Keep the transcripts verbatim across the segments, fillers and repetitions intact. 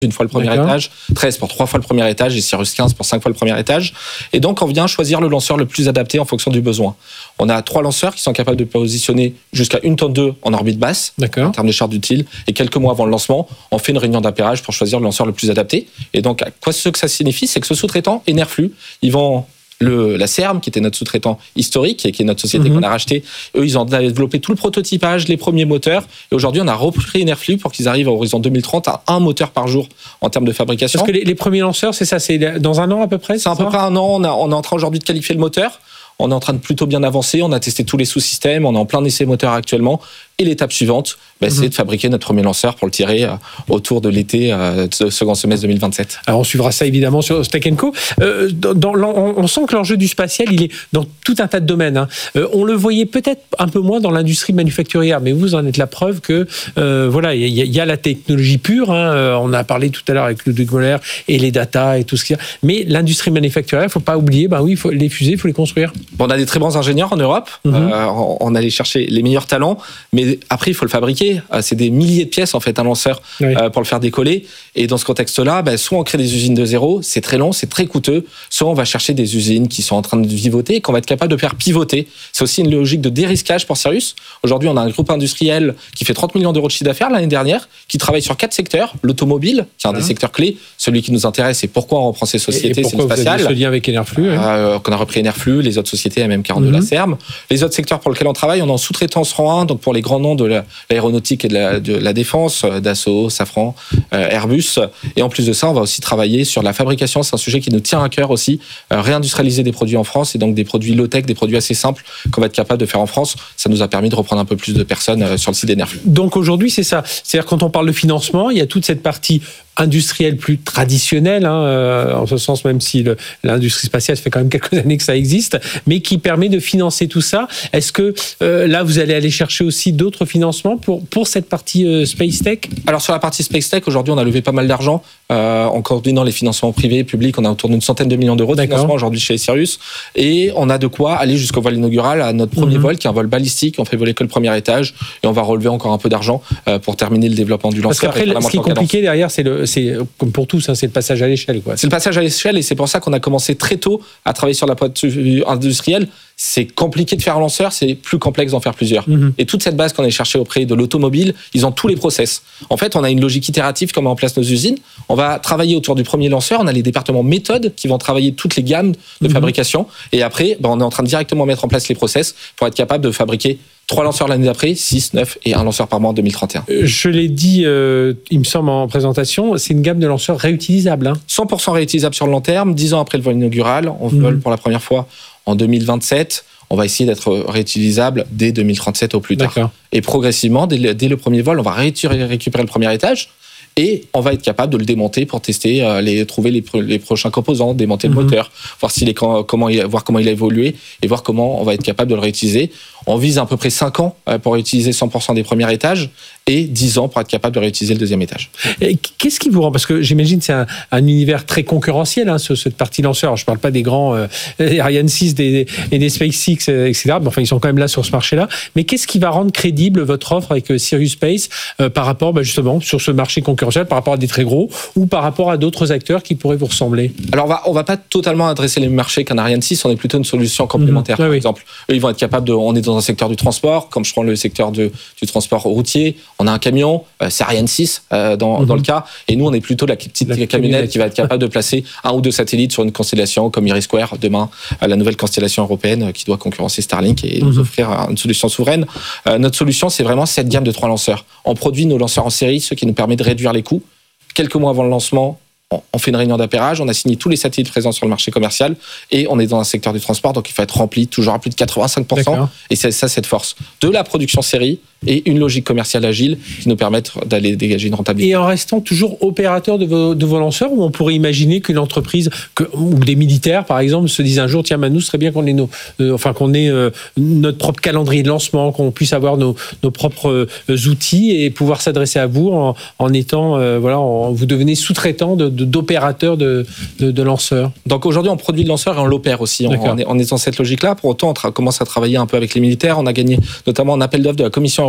une fois le premier D'accord. étage, treize pour trois fois le premier étage et Sirius quinze pour cinq fois le premier étage. Et donc, on vient choisir le lanceur le plus adapté en fonction du besoin. On a trois lanceurs qui sont capables de positionner jusqu'à une tonne deux en orbite basse, D'accord. en termes de charge utile. Et quelques mois avant le lancement, on fait une réunion d'appairage pour choisir le lanceur le plus adapté. Et donc, quoi ce que ça signifie, c'est que ce sous-traitant, Enerflux, ils vont... Le, la C E R M, qui était notre sous-traitant historique et qui est notre société mmh. qu'on a racheté, eux, ils ont développé tout le prototypage, les premiers moteurs. Et aujourd'hui, on a repris Enerflux pour qu'ils arrivent à horizon deux mille trente à un moteur par jour en termes de fabrication. Parce que les, les premiers lanceurs, c'est ça, c'est dans un an à peu près? C'est à peu près un an. On, a, on est en train aujourd'hui de qualifier le moteur. On est en train de plutôt bien avancer. On a testé tous les sous-systèmes. On est en plein essai moteur actuellement. Et l'étape suivante, bah, mmh. c'est de fabriquer notre premier lanceur pour le tirer euh, autour de l'été, euh, de second semestre deux mille vingt-sept. Alors on suivra ça évidemment sur Tech and Co. Euh, dans, dans, on sent que l'enjeu du spatial, il est dans tout un tas de domaines. Hein. Euh, on le voyait peut-être un peu moins dans l'industrie manufacturière, mais vous en êtes la preuve que euh, voilà, il y, y a la technologie pure. Hein. On a parlé tout à l'heure avec Ludwig Moller et les data et tout ce qu'il y a. Mais l'industrie manufacturière, il faut pas oublier. Ben oui, faut, les fusées, il faut les construire. Bon, on a des très bons ingénieurs en Europe. Mmh. Euh, on, on allait chercher les meilleurs talents, mais après, il faut le fabriquer. C'est des milliers de pièces, en fait, un lanceur, oui. euh, pour le faire décoller. Et dans ce contexte-là, bah, soit on crée des usines de zéro, c'est très long, c'est très coûteux, soit on va chercher des usines qui sont en train de vivoter et qu'on va être capable de faire pivoter. C'est aussi une logique de dérisquage pour Sirius. Aujourd'hui, on a un groupe industriel qui fait trente millions d'euros de chiffre d'affaires l'année dernière, qui travaille sur quatre secteurs. L'automobile, qui est un ah. des secteurs clés. Celui qui nous intéresse et pourquoi on reprend ces sociétés, et c'est le spatial. Vous avez ce lien avec Enerflux, euh, qu'on a repris Enerflux, les autres sociétés, M M quarante-deux mm-hmm. de la C E R M. Les autres secteurs pour lesquels on travaille, on est en sous-traitance rang un, donc pour les grands noms de la, l'aéronautique et de la, de la défense, Dassault, Safran, euh, Airbus. Et en plus de ça, on va aussi travailler sur la fabrication. C'est un sujet qui nous tient à cœur aussi. Euh, réindustrialiser des produits en France et donc des produits low-tech, des produits assez simples qu'on va être capable de faire en France. Ça nous a permis de reprendre un peu plus de personnes euh, sur le site d'Enerflux. Donc aujourd'hui, c'est ça. C'est-à-dire quand on parle de financement, il y a toute cette partie industrielle plus traditionnelle, hein, euh, en ce sens, même si le, l'industrie spatiale, ça fait quand même quelques années que ça existe, mais qui permet de financer tout ça. Est-ce que euh, là, vous allez aller chercher aussi d'autres financements pour, pour cette partie euh, Space Tech? Alors sur la partie Space Tech, aujourd'hui, on a levé pas mal d'argent euh, en coordonnant les financements privés et publics. On a autour d'une centaine de millions d'euros de D'accord. financement aujourd'hui chez Sirius. Et on a de quoi aller jusqu'au vol inaugural à notre premier mmh. vol, qui est un vol balistique. On fait voler que le premier étage et on va relever encore un peu d'argent euh, pour terminer le développement du lanceur. Parce qu'après, ce qui est compliqué derrière, c'est le c'est comme pour tous, hein, c'est le passage à l'échelle, quoi. C'est le passage à l'échelle et c'est pour ça qu'on a commencé très tôt à travailler sur la pointe industrielle. C'est compliqué de faire un lanceur, c'est plus complexe d'en faire plusieurs. Mmh. Et toute cette base qu'on a cherchée auprès de l'automobile, ils ont tous les process. En fait, on a une logique itérative comme met en place nos usines. On va travailler autour du premier lanceur. On a les départements méthodes qui vont travailler toutes les gammes de mmh. fabrication. Et après, ben, on est en train de directement mettre en place les process pour être capable de fabriquer trois lanceurs l'année d'après, six, neuf et un lanceur par mois en deux mille trente et un. Je l'ai dit, euh, il me semble en présentation, c'est une gamme de lanceurs réutilisables. Hein. cent pour cent réutilisables sur le long terme, dix ans après le vol inaugural. On mmh. vole pour la première fois en deux mille vingt-sept. On va essayer d'être réutilisable dès deux mille trente-sept au plus tard. D'accord. Et progressivement, dès le, dès le premier vol, on va récupérer le premier étage. Et on va être capable de le démonter pour tester, euh, les, trouver les, les prochains composants, démonter mmh. le moteur, voir, s'il est, comment il, voir comment il a évolué et voir comment on va être capable de le réutiliser. On vise à peu près cinq ans pour réutiliser cent pour cent des premiers étages et dix ans pour être capable de réutiliser le deuxième étage. Et qu'est-ce qui vous rend, parce que j'imagine que c'est un, un univers très concurrentiel, hein, ce, cette partie lanceur. Je ne parle pas des grands euh, Ariane six des, et des SpaceX, et cetera. Mais enfin, ils sont quand même là sur ce marché-là. Mais qu'est-ce qui va rendre crédible votre offre avec Sirius Space euh, par rapport bah, justement sur ce marché concurrentiel, par rapport à des très gros ou par rapport à d'autres acteurs qui pourraient vous ressembler? Alors, on va, on va pas totalement adresser les marchés qu'un Ariane six. On est plutôt une solution complémentaire. Mmh, ouais, par oui. exemple, eux, ils vont être capables de. On est dans un secteur du transport, comme je prends le secteur de, du transport routier, on a un camion, euh, c'est Ariane six euh, dans, mm-hmm. dans le cas, et nous on est plutôt la petite la camionnette, camionnette qui va être capable de placer un ou deux satellites sur une constellation comme Iris Square, demain euh, la nouvelle constellation européenne euh, qui doit concurrencer Starlink et mm-hmm. nous offrir une solution souveraine. Euh, notre solution, c'est vraiment cette gamme de trois lanceurs. On produit nos lanceurs en série, ce qui nous permet de réduire les coûts. Quelques mois avant le lancement, on fait une réunion d'appairage, on a signé tous les satellites présents sur le marché commercial et on est dans un secteur du transport, donc il faut être rempli toujours à plus de quatre-vingt-cinq pour cent. D'accord. Et c'est ça cette force de la production série et une logique commerciale agile qui nous permettent d'aller dégager une rentabilité. Et en restant toujours opérateur de vos, de vos lanceurs, ou on pourrait imaginer qu'une entreprise, que, ou des militaires par exemple, se disent un jour, tiens, Manu, ce serait bien qu'on ait, nos, euh, enfin, qu'on ait euh, notre propre calendrier de lancement, qu'on puisse avoir nos, nos propres euh, outils et pouvoir s'adresser à vous en, en étant, euh, voilà, en, vous devenez sous-traitant de, de, d'opérateurs de, de, de lanceurs. Donc aujourd'hui, on produit le lanceur et on l'opère aussi. On, on, est, on est dans cette logique-là. Pour autant, on tra- commence à travailler un peu avec les militaires. On a gagné notamment un appel d'offres de la Commission européenne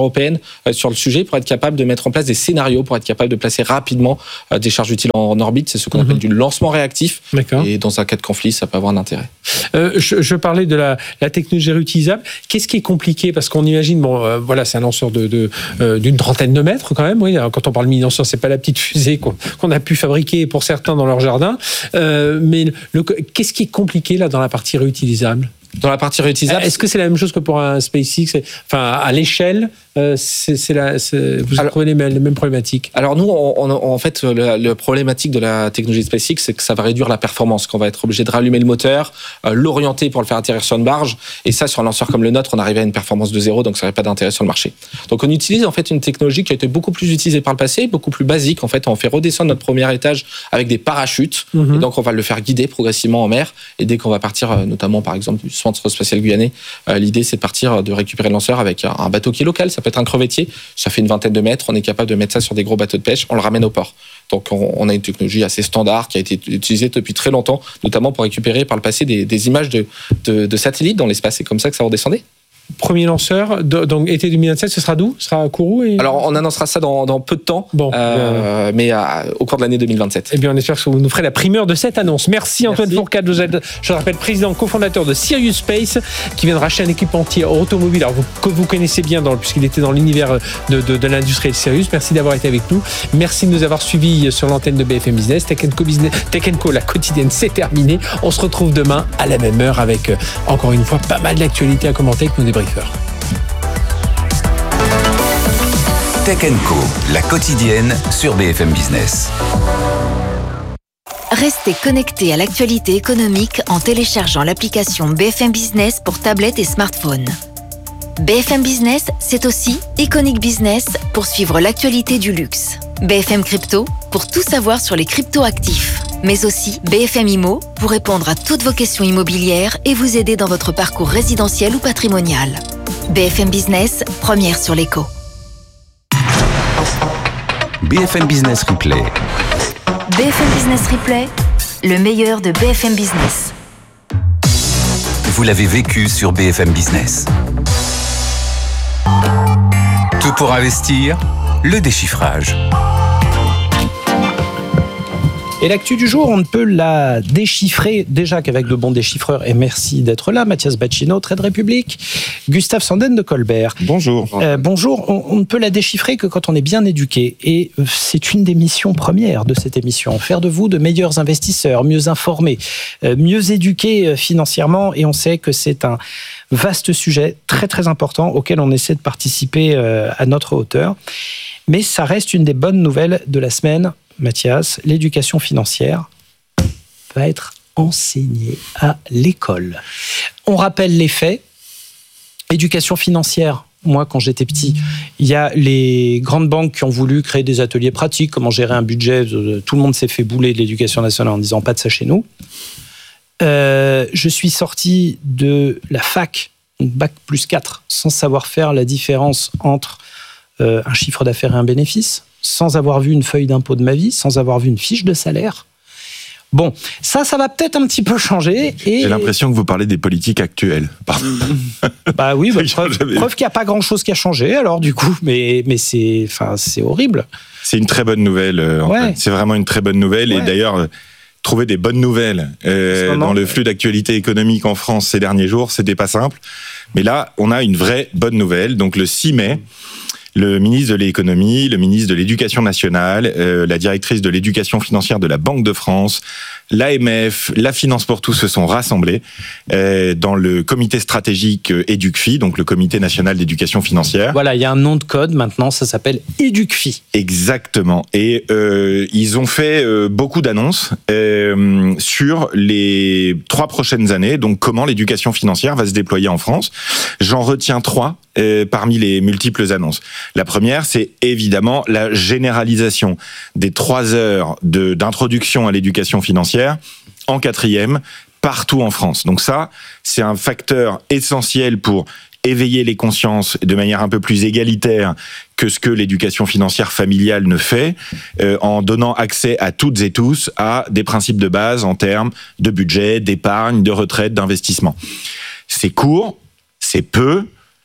européenne euh, sur le sujet pour être capable de mettre en place des scénarios, pour être capable de placer rapidement euh, des charges utiles en, en orbite. C'est ce qu'on mmh. appelle du lancement réactif. D'accord. Et dans un cas de conflit, ça peut avoir un intérêt. Euh, je, je parlais de la, la technologie réutilisable. Qu'est-ce qui est compliqué? Parce qu'on imagine, bon, euh, voilà, c'est un lanceur de, de, euh, d'une trentaine de mètres quand même. Oui, alors, quand on parle mini-lanceur, c'est pas la petite fusée qu'on, qu'on a pu fabriquer pour certains dans leur jardin. Euh, mais le, qu'est-ce qui est compliqué là dans la partie réutilisable? Dans la partie réutilisable, est-ce que c'est la même chose que pour un SpaceX? Enfin, à l'échelle, euh, c'est, c'est la, c'est, vous alors, trouvez les mêmes, les mêmes problématiques? Alors nous, on, on, en fait, la, la problématique de la technologie SpaceX, c'est que ça va réduire la performance, qu'on va être obligé de rallumer le moteur, euh, l'orienter pour le faire atterrir sur une barge, et ça, sur un lanceur comme le nôtre, on arrive à une performance de zéro, donc ça n'aurait pas d'intérêt sur le marché. Donc on utilise en fait une technologie qui a été beaucoup plus utilisée par le passé, beaucoup plus basique. En fait, on fait redescendre notre premier étage avec des parachutes, mm-hmm. et donc on va le faire guider progressivement en mer, et dès qu'on va partir, euh, notamment par exemple du Centre spatial guyanais, euh, l'idée c'est de partir, de récupérer le lanceur avec un bateau qui est local, ça peut être un crevettier, ça fait une vingtaine de mètres, on est capable de mettre ça sur des gros bateaux de pêche, on le ramène au port. Donc on, on a une technologie assez standard qui a été utilisée depuis très longtemps, notamment pour récupérer par le passé des, des images de, de, de satellites dans l'espace, c'est comme ça que ça redescendait. Premier lanceur, donc été deux mille vingt-sept, ce sera d'où? Ce sera à Kourou et... Alors on annoncera ça dans, dans peu de temps, bon, euh, euh... mais à, au cours de l'année deux mille vingt-sept. Eh bien on espère que vous nous ferez la primeur de cette annonce. Merci, Merci. Antoine Fourcade, je le rappelle, président, cofondateur de Sirius Space, qui vient de racheter un équipementier automobile, alors vous, que vous connaissez bien dans, puisqu'il était dans l'univers de, de, de l'industrie de Sirius. Merci d'avoir été avec nous. Merci de nous avoir suivis sur l'antenne de B F M Business. Tech and Co, Business, Tech and Co, la quotidienne, c'est terminé. On se retrouve demain à la même heure avec, euh, encore une fois, pas mal d'actualités à commenter avec nos débriefeurs. Tech and Co, la quotidienne sur B F M Business. Restez connectés à l'actualité économique en téléchargeant l'application B F M Business pour tablette et smartphone. B F M Business, c'est aussi Iconic Business pour suivre l'actualité du luxe. B F M Crypto pour tout savoir sur les crypto-actifs. Mais aussi B F M Immo pour répondre à toutes vos questions immobilières et vous aider dans votre parcours résidentiel ou patrimonial. B F M Business, première sur l'éco. B F M Business Replay. B F M Business Replay, le meilleur de B F M Business. Vous l'avez vécu sur B F M Business. Tout pour investir, le déchiffrage. Et l'actu du jour, on ne peut la déchiffrer déjà qu'avec de bons déchiffreurs. Et merci d'être là, Mathias Bacchino, Trade Republic, Gustave Sanden de Colbert. Bonjour. Euh, bonjour. On, on ne peut la déchiffrer que quand on est bien éduqué. Et c'est une des missions premières de cette émission. Faire de vous de meilleurs investisseurs, mieux informés, euh, mieux éduqués financièrement. Et on sait que c'est un vaste sujet très très important auquel on essaie de participer euh, à notre hauteur. Mais ça reste une des bonnes nouvelles de la semaine. Mathias, l'éducation financière va être enseignée à l'école. On rappelle les faits. Éducation financière, moi quand j'étais petit, il y a les grandes banques qui ont voulu créer des ateliers pratiques, comment gérer un budget. Tout le monde s'est fait bouler de l'éducation nationale en disant pas de ça chez nous. Euh, je suis sorti de la fac, bac plus quatre, sans savoir faire la différence entre euh, un chiffre d'affaires et un bénéfice, sans avoir vu une feuille d'impôt de ma vie, sans avoir vu une fiche de salaire. Bon, ça, ça va peut-être un petit peu changer. Et... J'ai l'impression que vous parlez des politiques actuelles. Pardon. Bah oui, bah, preuve, preuve qu'il n'y a pas grand-chose qui a changé, alors du coup, mais, mais c'est, enfin, c'est horrible. C'est une très bonne nouvelle. Euh, ouais. en fait. C'est vraiment une très bonne nouvelle. Ouais. Et d'ailleurs, euh, trouver des bonnes nouvelles euh, dans le flux d'actualité économique en France ces derniers jours, c'était pas simple. Mais là, on a une vraie bonne nouvelle. Donc le six mai... Le ministre de l'économie, le ministre de l'éducation nationale, euh, la directrice de l'éducation financière de la Banque de France, l'A M F, la Finance pour tous se sont rassemblés euh, dans le comité stratégique EducFi, donc le comité national d'éducation financière. Voilà, il y a un nom de code maintenant, ça s'appelle EducFi. Exactement. Et euh, ils ont fait euh, beaucoup d'annonces euh, sur les trois prochaines années, donc comment l'éducation financière va se déployer en France. J'en retiens trois euh, parmi les multiples annonces. La première, c'est évidemment la généralisation des trois heures de, d'introduction à l'éducation financière en quatrième, partout en France. Donc ça, c'est un facteur essentiel pour éveiller les consciences de manière un peu plus égalitaire que ce que l'éducation financière familiale ne fait, euh, en donnant accès à toutes et tous à des principes de base en termes de budget, d'épargne, de retraite, d'investissement. C'est court, c'est peu,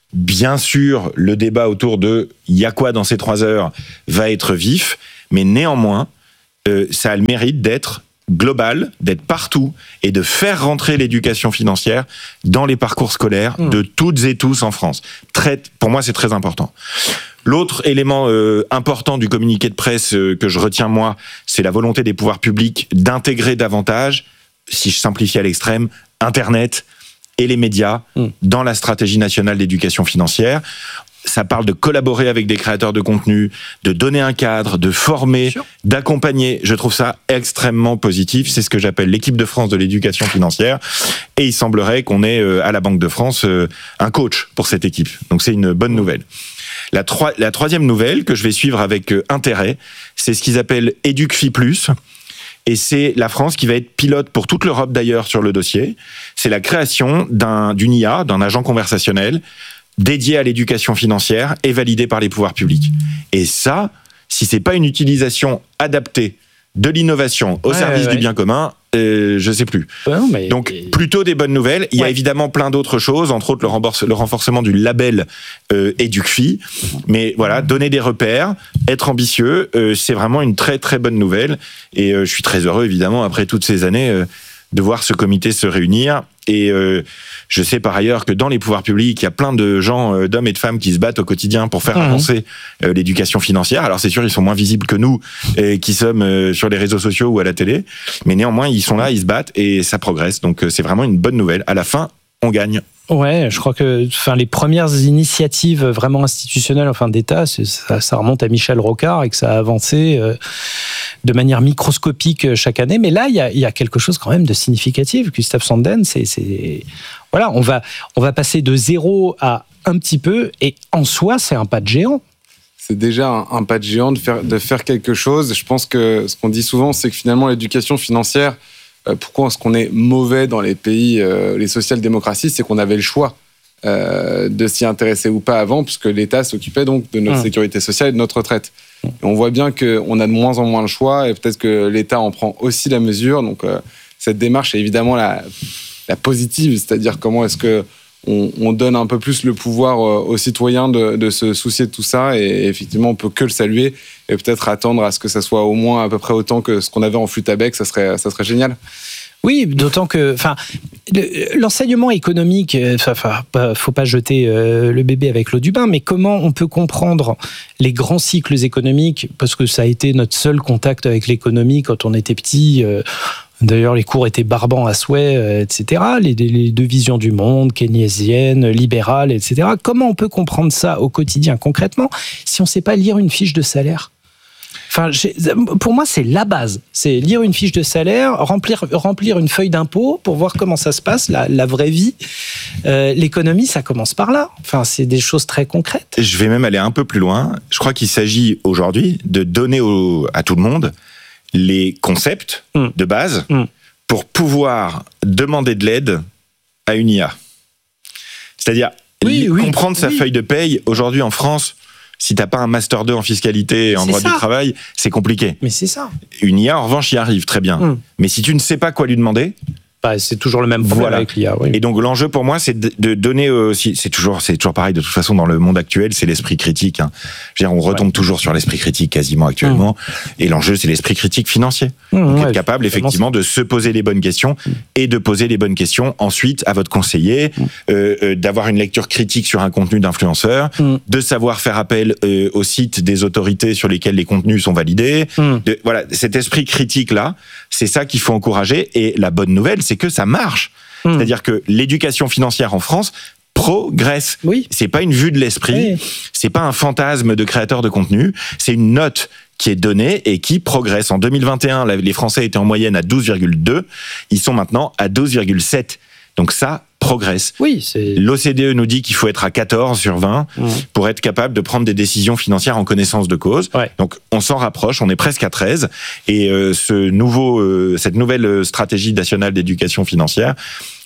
Bien sûr, le débat autour de « il y a quoi dans ces trois heures ?» va être vif, mais néanmoins, euh, ça a le mérite d'être global, d'être partout et de faire rentrer l'éducation financière dans les parcours scolaires mmh. de toutes et tous en France. Très, pour moi, c'est très important. L'autre élément euh, important du communiqué de presse euh, que je retiens, moi, c'est la volonté des pouvoirs publics d'intégrer davantage, si je simplifie à l'extrême, Internet et les médias mmh. dans la stratégie nationale d'éducation financière. Ça parle de collaborer avec des créateurs de contenu, de donner un cadre, de former, d'accompagner. Je trouve ça extrêmement positif. C'est ce que j'appelle l'équipe de France de l'éducation financière. Et il semblerait qu'on ait à la Banque de France un coach pour cette équipe. Donc c'est une bonne nouvelle. La, troi- la troisième nouvelle que je vais suivre avec intérêt, c'est ce qu'ils appellent EducFi plus. Et c'est la France qui va être pilote pour toute l'Europe d'ailleurs sur le dossier. C'est la création d'un, d'une I A, d'un agent conversationnel, dédié à l'éducation financière et validé par les pouvoirs publics. Et ça, si c'est pas une utilisation adaptée de l'innovation au ouais, service ouais, du ouais. bien commun, euh, je sais plus. Ouais, mais... Donc, plutôt des bonnes nouvelles. Il ouais. y a évidemment plein d'autres choses, entre autres le, rembourse, le renforcement du label euh, EducFi. Mais voilà, donner des repères, être ambitieux, euh, c'est vraiment une très très bonne nouvelle. Et euh, je suis très heureux, évidemment, après toutes ces années, euh, de voir ce comité se réunir. Et euh, je sais par ailleurs que dans les pouvoirs publics, il y a plein de gens, euh, d'hommes et de femmes qui se battent au quotidien pour faire mmh. avancer euh, l'éducation financière. Alors c'est sûr, ils sont moins visibles que nous, et qui sommes euh, sur les réseaux sociaux ou à la télé. Mais néanmoins, ils sont là, ils se battent et ça progresse. Donc euh, c'est vraiment une bonne nouvelle. À la fin, on gagne. Ouais, je crois que enfin les premières initiatives vraiment institutionnelles, enfin d'État, ça, ça remonte à Michel Rocard et que ça a avancé euh, de manière microscopique chaque année. Mais là, il y a, il y a quelque chose quand même de significatif. Gustave Sanden, c'est, c'est voilà, on va on va passer de zéro à un petit peu et en soi, c'est un pas de géant. C'est déjà un, un pas de géant de faire de faire quelque chose. Je pense que ce qu'on dit souvent, c'est que finalement l'éducation financière, pourquoi est-ce qu'on est mauvais dans les pays, euh, les social-démocraties, c'est qu'on avait le choix euh, de s'y intéresser ou pas avant, puisque l'État s'occupait donc de notre mmh. sécurité sociale et de notre retraite. Et on voit bien qu'on a de moins en moins le choix, et peut-être que l'État en prend aussi la mesure. Donc euh, cette démarche est évidemment la, la positive, c'est-à-dire comment est-ce que on, on donne un peu plus le pouvoir aux citoyens de, de se soucier de tout ça, et effectivement on peut que le saluer et peut-être attendre à ce que ça soit au moins à peu près autant que ce qu'on avait en flûte à bec, ça serait, ça serait génial. Oui, d'autant que, enfin, l'enseignement économique, enfin, faut pas jeter le bébé avec l'eau du bain, mais comment on peut comprendre les grands cycles économiques, parce que ça a été notre seul contact avec l'économie quand on était petit. D'ailleurs, les cours étaient barbants à souhait, et cetera. Les, les deux visions du monde, keynésienne, libérale, et cetera. Comment on peut comprendre ça au quotidien, concrètement, si on ne sait pas lire une fiche de salaire ? Enfin, pour moi, c'est la base. C'est lire une fiche de salaire, remplir, remplir une feuille d'impôt pour voir comment ça se passe, la, la vraie vie. Euh, l'économie, ça commence par là. Enfin, c'est des choses très concrètes. Je vais même aller un peu plus loin. Je crois qu'il s'agit aujourd'hui de donner au, à tout le monde les concepts mmh. de base mmh. pour pouvoir demander de l'aide à une I A. C'est-à-dire oui, oui, comprendre oui. sa feuille de paye. Aujourd'hui, en France, si t'as pas un master deux en fiscalité et en c'est droit ça. Du travail, c'est compliqué. Mais c'est ça. Une I A, en revanche, y arrive très bien. Mmh. Mais si tu ne sais pas quoi lui demander, bah, c'est toujours le même problème voilà. avec l'I A. Oui. Et donc l'enjeu pour moi, c'est de, de donner aussi. C'est toujours, c'est toujours pareil. De toute façon, dans le monde actuel, c'est l'esprit critique. Hein. Je veux dire, on retombe ouais. toujours sur l'esprit critique quasiment actuellement. Mmh. Et l'enjeu, c'est l'esprit critique financier. Mmh, donc ouais, être capable effectivement de se poser les bonnes questions mmh. et de poser les bonnes questions ensuite à votre conseiller, mmh. euh, euh, d'avoir une lecture critique sur un contenu d'influenceur, mmh. de savoir faire appel euh, au site des autorités sur lesquelles les contenus sont validés. Mmh. De, voilà, cet esprit critique là, c'est ça qu'il faut encourager. Et la bonne nouvelle, c'est que ça marche. Mmh. C'est-à-dire que l'éducation financière en France progresse. Oui. C'est pas une vue de l'esprit, oui. c'est pas un fantasme de créateur de contenu, c'est une note qui est donnée et qui progresse. En deux mille vingt et un, les Français étaient en moyenne à douze virgule deux, ils sont maintenant à douze virgule sept. Donc ça progresse. Oui, c'est... L'O C D E nous dit qu'il faut être à quatorze sur vingt mmh. pour être capable de prendre des décisions financières en connaissance de cause. Ouais. Donc on s'en rapproche, on est presque à treize. Et euh, ce nouveau, euh, cette nouvelle stratégie nationale d'éducation financière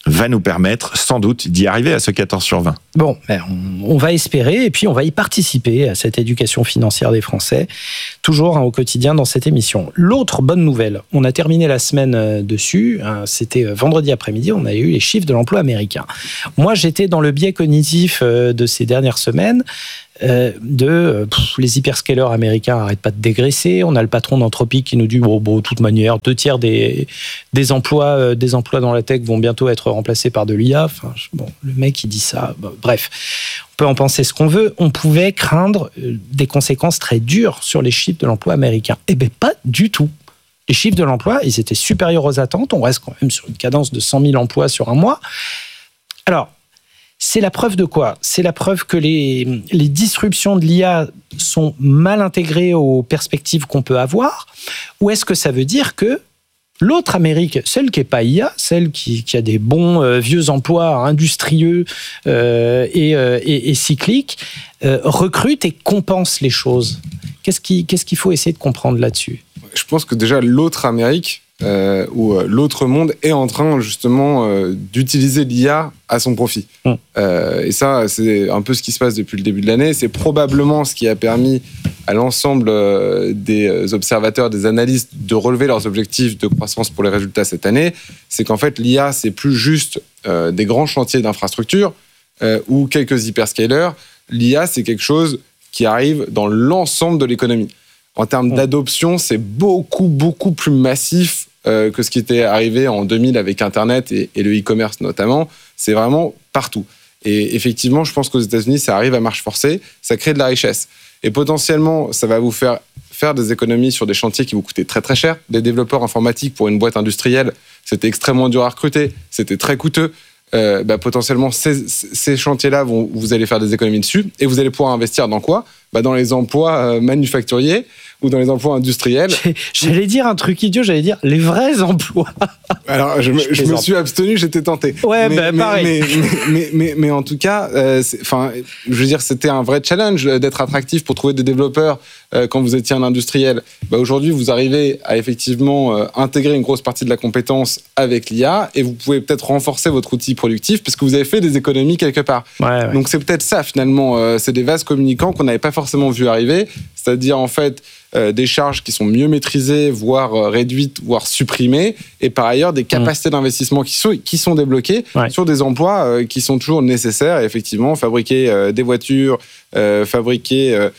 va nous permettre sans doute d'y arriver à ce quatorze sur vingt. Bon, ben on, on va espérer et puis on va y participer à cette éducation financière des Français, toujours hein, au quotidien dans cette émission. L'autre bonne nouvelle, on a terminé la semaine euh, dessus, hein, c'était vendredi après-midi, on a eu les chiffres de l'emploi américain. Moi, j'étais dans le biais cognitif euh, de ces dernières semaines, Euh, de pff, les hyperscalers américains n'arrêtent pas de dégraisser. On a le patron d'Anthropic qui nous dit bon, bon, de toute manière, deux tiers des, des, emplois, euh, des emplois dans la tech vont bientôt être remplacés par de l'I A. Enfin, bon, le mec, il dit ça. Bon, bref, on peut en penser ce qu'on veut. On pouvait craindre euh, des conséquences très dures sur les chiffres de l'emploi américain. Eh bien, pas du tout. Les chiffres de l'emploi, ils étaient supérieurs aux attentes. On reste quand même sur une cadence de cent mille emplois sur un mois. Alors, c'est la preuve de quoi ? C'est la preuve que les, les disruptions de l'I A sont mal intégrées aux perspectives qu'on peut avoir ? Ou est-ce que ça veut dire que l'autre Amérique, celle qui n'est pas I A, celle qui, qui a des bons euh, vieux emplois industrieux euh, et, euh, et, et cycliques, euh, recrute et compense les choses ? Qu'est-ce, qui, qu'est-ce qu'il faut essayer de comprendre là-dessus ? Je pense que déjà l'autre Amérique, Euh, où euh, l'autre monde est en train justement euh, d'utiliser l'I A à son profit. Mmh. Euh, et ça, c'est un peu ce qui se passe depuis le début de l'année. C'est probablement ce qui a permis à l'ensemble euh, des observateurs, des analystes de relever leurs objectifs de croissance pour les résultats cette année. C'est qu'en fait, l'I A, c'est plus juste euh, des grands chantiers d'infrastructure euh, ou quelques hyperscalers. L'I A, c'est quelque chose qui arrive dans l'ensemble de l'économie. En termes mmh. d'adoption, c'est beaucoup, beaucoup plus massif Euh, que ce qui était arrivé en deux mille avec Internet et, et le e-commerce notamment. C'est vraiment partout. Et effectivement, je pense qu'aux États-Unis, ça arrive à marche forcée, ça crée de la richesse. Et potentiellement, ça va vous faire faire des économies sur des chantiers qui vous coûtaient très très cher. Des développeurs informatiques pour une boîte industrielle, c'était extrêmement dur à recruter, c'était très coûteux. Euh, bah, potentiellement, ces, ces chantiers-là, vont, vous allez faire des économies dessus et vous allez pouvoir investir dans quoi ? Bah, dans les emplois euh, manufacturiers ou dans les emplois industriels. J'allais dire un truc idiot, j'allais dire les vrais emplois. Alors, je me, je je me suis abstenu, j'étais tenté. Ouais, mais, bah, mais, pareil. Mais, mais, mais, mais, mais en tout cas, euh, enfin, je veux dire, c'était un vrai challenge d'être attractif pour trouver des développeurs euh, quand vous étiez un industriel. Bah, aujourd'hui, vous arrivez à effectivement euh, intégrer une grosse partie de la compétence avec l'I A et vous pouvez peut-être renforcer votre outil productif parce que vous avez fait des économies quelque part. Ouais, ouais. Donc, c'est peut-être ça, finalement. Euh, c'est des vases communicants qu'on n'avait pas forcément vu arriver. C'est-à-dire, en fait, euh, des charges qui sont mieux maîtrisées, voire euh, réduites, voire supprimées, et par ailleurs, des capacités mmh. d'investissement qui sont, qui sont débloquées ouais. sur des emplois euh, qui sont toujours nécessaires. Et effectivement, fabriquer euh, des voitures, euh, fabriquer euh,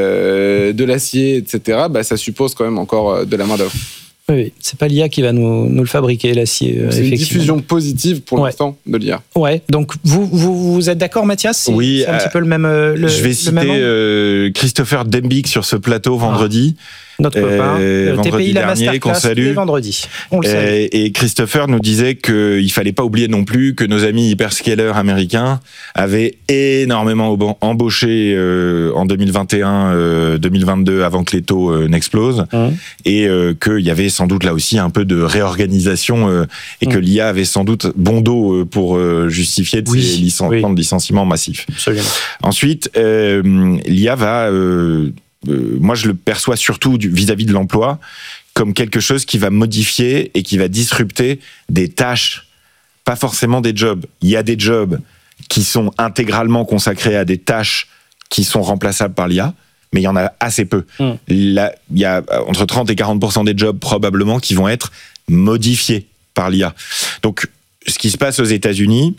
euh, de l'acier, et cetera, bah, ça suppose quand même encore de la main-d'œuvre. Oui, c'est pas l'I A qui va nous, nous le fabriquer, l'acier. C'est une diffusion positive pour ouais. l'instant de l'I A. Ouais, donc vous, vous, vous êtes d'accord, Mathias ? C'est, oui, c'est un euh, petit peu le même. Le, je vais citer euh, Christopher Dembik sur ce plateau vendredi. Ah. Notre copain, euh, T P I la dernier, qu'on salue. Vendredi. On le salue. Et, et Christopher nous disait qu'il fallait pas oublier non plus que nos amis hyperscalers américains avaient énormément embauché euh, en deux mille vingt et un, euh, deux mille vingt-deux avant que les taux euh, n'explosent, mmh. et euh, qu'il y avait sans doute là aussi un peu de réorganisation euh, et mmh. que l'I A avait sans doute bon dos pour euh, justifier de oui. ces licen- oui. de licenciements massifs. Absolument. Ensuite, euh, l'I A va euh, Euh, moi, je le perçois surtout du, vis-à-vis de l'emploi comme quelque chose qui va modifier et qui va disrupter des tâches, pas forcément des jobs. Il y a des jobs qui sont intégralement consacrés à des tâches qui sont remplaçables par l'I A, mais il y en a assez peu. Mmh. Là, il y a entre trente et quarante pour cent des jobs probablement qui vont être modifiés par l'I A. Donc, ce qui se passe aux États-Unis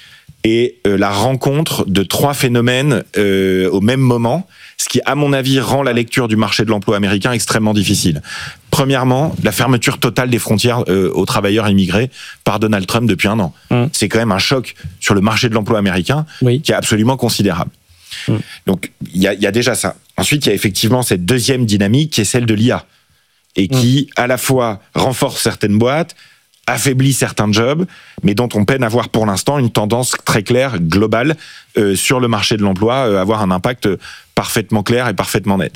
est euh, la rencontre de trois phénomènes euh, au même moment, ce qui, à mon avis, rend la lecture du marché de l'emploi américain extrêmement difficile. Premièrement, la fermeture totale des frontières euh, aux travailleurs immigrés par Donald Trump depuis un an. Mmh. C'est quand même un choc sur le marché de l'emploi américain oui. qui est absolument considérable. Mmh. Donc, il y a, y a déjà ça. Ensuite, il y a effectivement cette deuxième dynamique qui est celle de l'I A et qui, mmh. à la fois, renforce certaines boîtes, affaiblit certains jobs, mais dont on peine à voir pour l'instant une tendance très claire, globale, euh, sur le marché de l'emploi, euh, avoir un impact parfaitement clair et parfaitement net.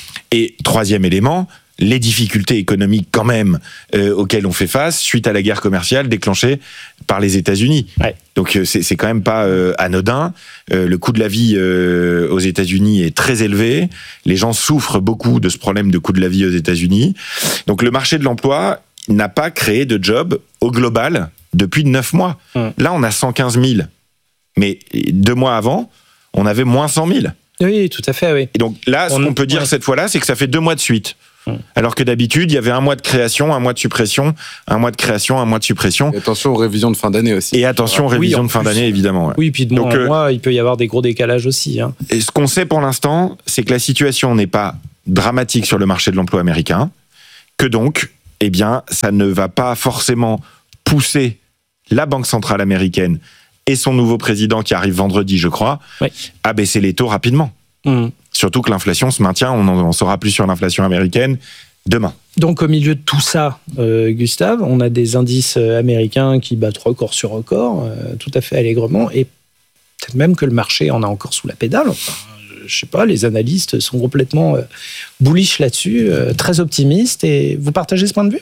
Et troisième élément, les difficultés économiques quand même euh, auxquelles on fait face suite à la guerre commerciale déclenchée par les États-Unis. Ouais. Donc euh, c'est, c'est quand même pas euh, anodin. Euh, le coût de la vie euh, aux États-Unis est très élevé. Les gens souffrent beaucoup de ce problème de coût de la vie aux États-Unis. Donc le marché de l'emploi n'a pas créé de job au global depuis neuf mois. Mmh. Là, on a cent quinze mille. Mais deux mois avant, on avait moins cent mille. Oui, tout à fait, oui. Et donc là, ce on, qu'on peut dire ouais. cette fois-là, c'est que ça fait deux mois de suite. Mmh. Alors que d'habitude, il y avait un mois de création, un mois de suppression, un mois de création, un mois de suppression. Et attention aux révisions de fin d'année aussi. Et attention aux révisions oui, de fin plus, d'année, évidemment. Ouais. Oui, puis de mois donc, en euh, mois, il peut y avoir des gros décalages aussi. Hein. Et ce qu'on sait pour l'instant, c'est que la situation n'est pas dramatique sur le marché de l'emploi américain, que donc, eh bien, ça ne va pas forcément pousser la Banque centrale américaine et son nouveau président qui arrive vendredi, je crois, oui. à baisser les taux rapidement. Mmh. Surtout que l'inflation se maintient, on en saura plus sur l'inflation américaine demain. Donc au milieu de tout ça, euh, Gustave, on a des indices américains qui battent record sur record, euh, tout à fait allègrement, et peut-être même que le marché en a encore sous la pédale. Enfin, je sais pas, les analystes sont complètement euh, bullish là-dessus, euh, très optimistes, et vous partagez ce point de vue ?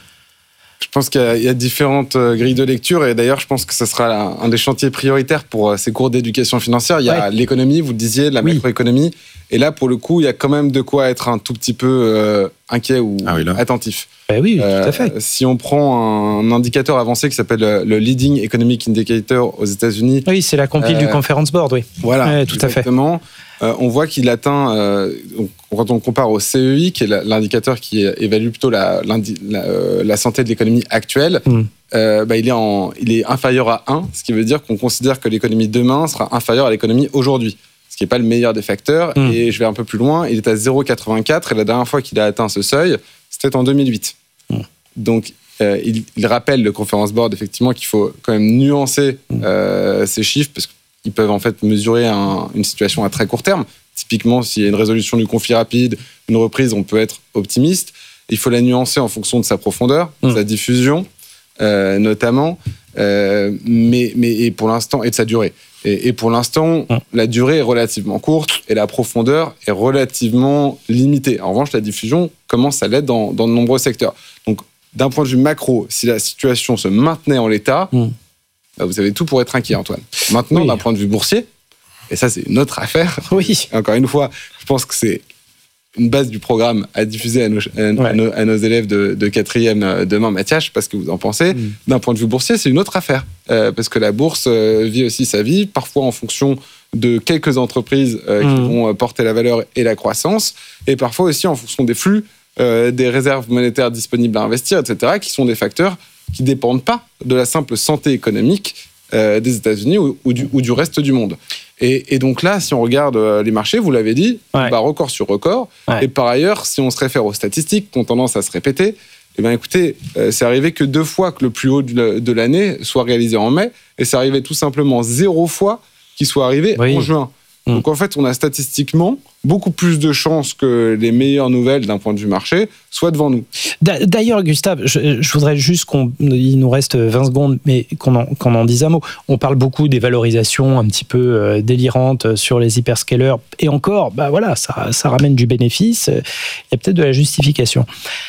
Je pense qu'il y a, il y a différentes grilles de lecture, et d'ailleurs je pense que ce sera un des chantiers prioritaires pour ces cours d'éducation financière. Il y a ouais. l'économie, vous le disiez, la oui. macroéconomie, et là pour le coup il y a quand même de quoi être un tout petit peu euh, inquiet ou ah oui, attentif. Ben oui, euh, tout à fait. Si on prend un indicateur avancé qui s'appelle le Leading Economic Indicator aux États-Unis. Oui, c'est la compile euh, du Conference Board, oui. Voilà, ouais, tout exactement. À fait. Euh, on voit qu'il atteint, euh, quand on compare au C E I, qui est l'indicateur qui évalue plutôt la, la, euh, la santé de l'économie actuelle, mm. euh, bah, il, est en, il est inférieur à un, ce qui veut dire qu'on considère que l'économie demain sera inférieure à l'économie aujourd'hui, ce qui n'est pas le meilleur des facteurs. Mm. Et je vais un peu plus loin, il est à zéro virgule quatre-vingt-quatre, et la dernière fois qu'il a atteint ce seuil, c'était en deux mille huit. Mm. Donc, euh, il, il rappelle le Conference Board, effectivement, qu'il faut quand même nuancer euh, ces chiffres, parce que ils peuvent en fait mesurer un, une situation à très court terme. Typiquement, s'il y a une résolution du conflit rapide, une reprise, on peut être optimiste. Il faut la nuancer en fonction de sa profondeur, de mmh. sa diffusion, euh, notamment, euh, mais, mais et pour l'instant, et de sa durée. Et, et pour l'instant, mmh. la durée est relativement courte et la profondeur est relativement limitée. En revanche, la diffusion commence à l'être dans, dans de nombreux secteurs. Donc, d'un point de vue macro, si la situation se maintenait en l'état, mmh. vous avez tout pour être inquiet, Antoine. Maintenant, oui. d'un point de vue boursier, et ça, c'est une autre affaire. Oui. Encore une fois, je pense que c'est une base du programme à diffuser à nos, à, ouais. à nos, à nos élèves de, de quatrième demain. Mathias, je ne sais pas ce que vous en pensez. Mm. D'un point de vue boursier, c'est une autre affaire. Euh, parce que la bourse euh, vit aussi sa vie, parfois en fonction de quelques entreprises euh, mm. qui vont porter la valeur et la croissance, et parfois aussi en fonction des flux, euh, des réserves monétaires disponibles à investir, et cetera, qui sont des facteurs qui ne dépendent pas de la simple santé économique euh, des États-Unis ou, ou, du, ou du reste du monde. Et, et donc là, si on regarde les marchés, vous l'avez dit, ouais. bah, record sur record. Ouais. Et par ailleurs, si on se réfère aux statistiques qui ont tendance à se répéter, eh bien, écoutez, euh, c'est arrivé que deux fois que le plus haut de, de l'année soit réalisé en mai, et c'est arrivé tout simplement zéro fois qu'il soit arrivé oui. en juin. Mmh. Donc en fait, on a statistiquement beaucoup plus de chances que les meilleures nouvelles d'un point de vue marché soient devant nous. D'ailleurs, Gustave, je, je voudrais juste qu'on, il nous reste vingt secondes, mais qu'on en, qu'on en dise un mot. On parle beaucoup des valorisations un petit peu euh, délirantes sur les hyperscalers, et encore, bah voilà, ça, ça ramène du bénéfice. Il y a peut-être de la justification.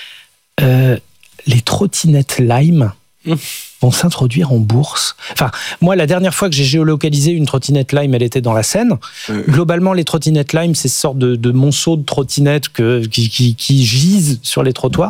Euh, les trottinettes Lime mmh. vont s'introduire en bourse. Enfin, moi, la dernière fois que j'ai géolocalisé une trottinette Lime, elle était dans la Seine. Euh. Globalement, les trottinettes Lime, c'est ce sorte de, de monceau de trottinettes que, qui, qui, qui gisent sur les trottoirs.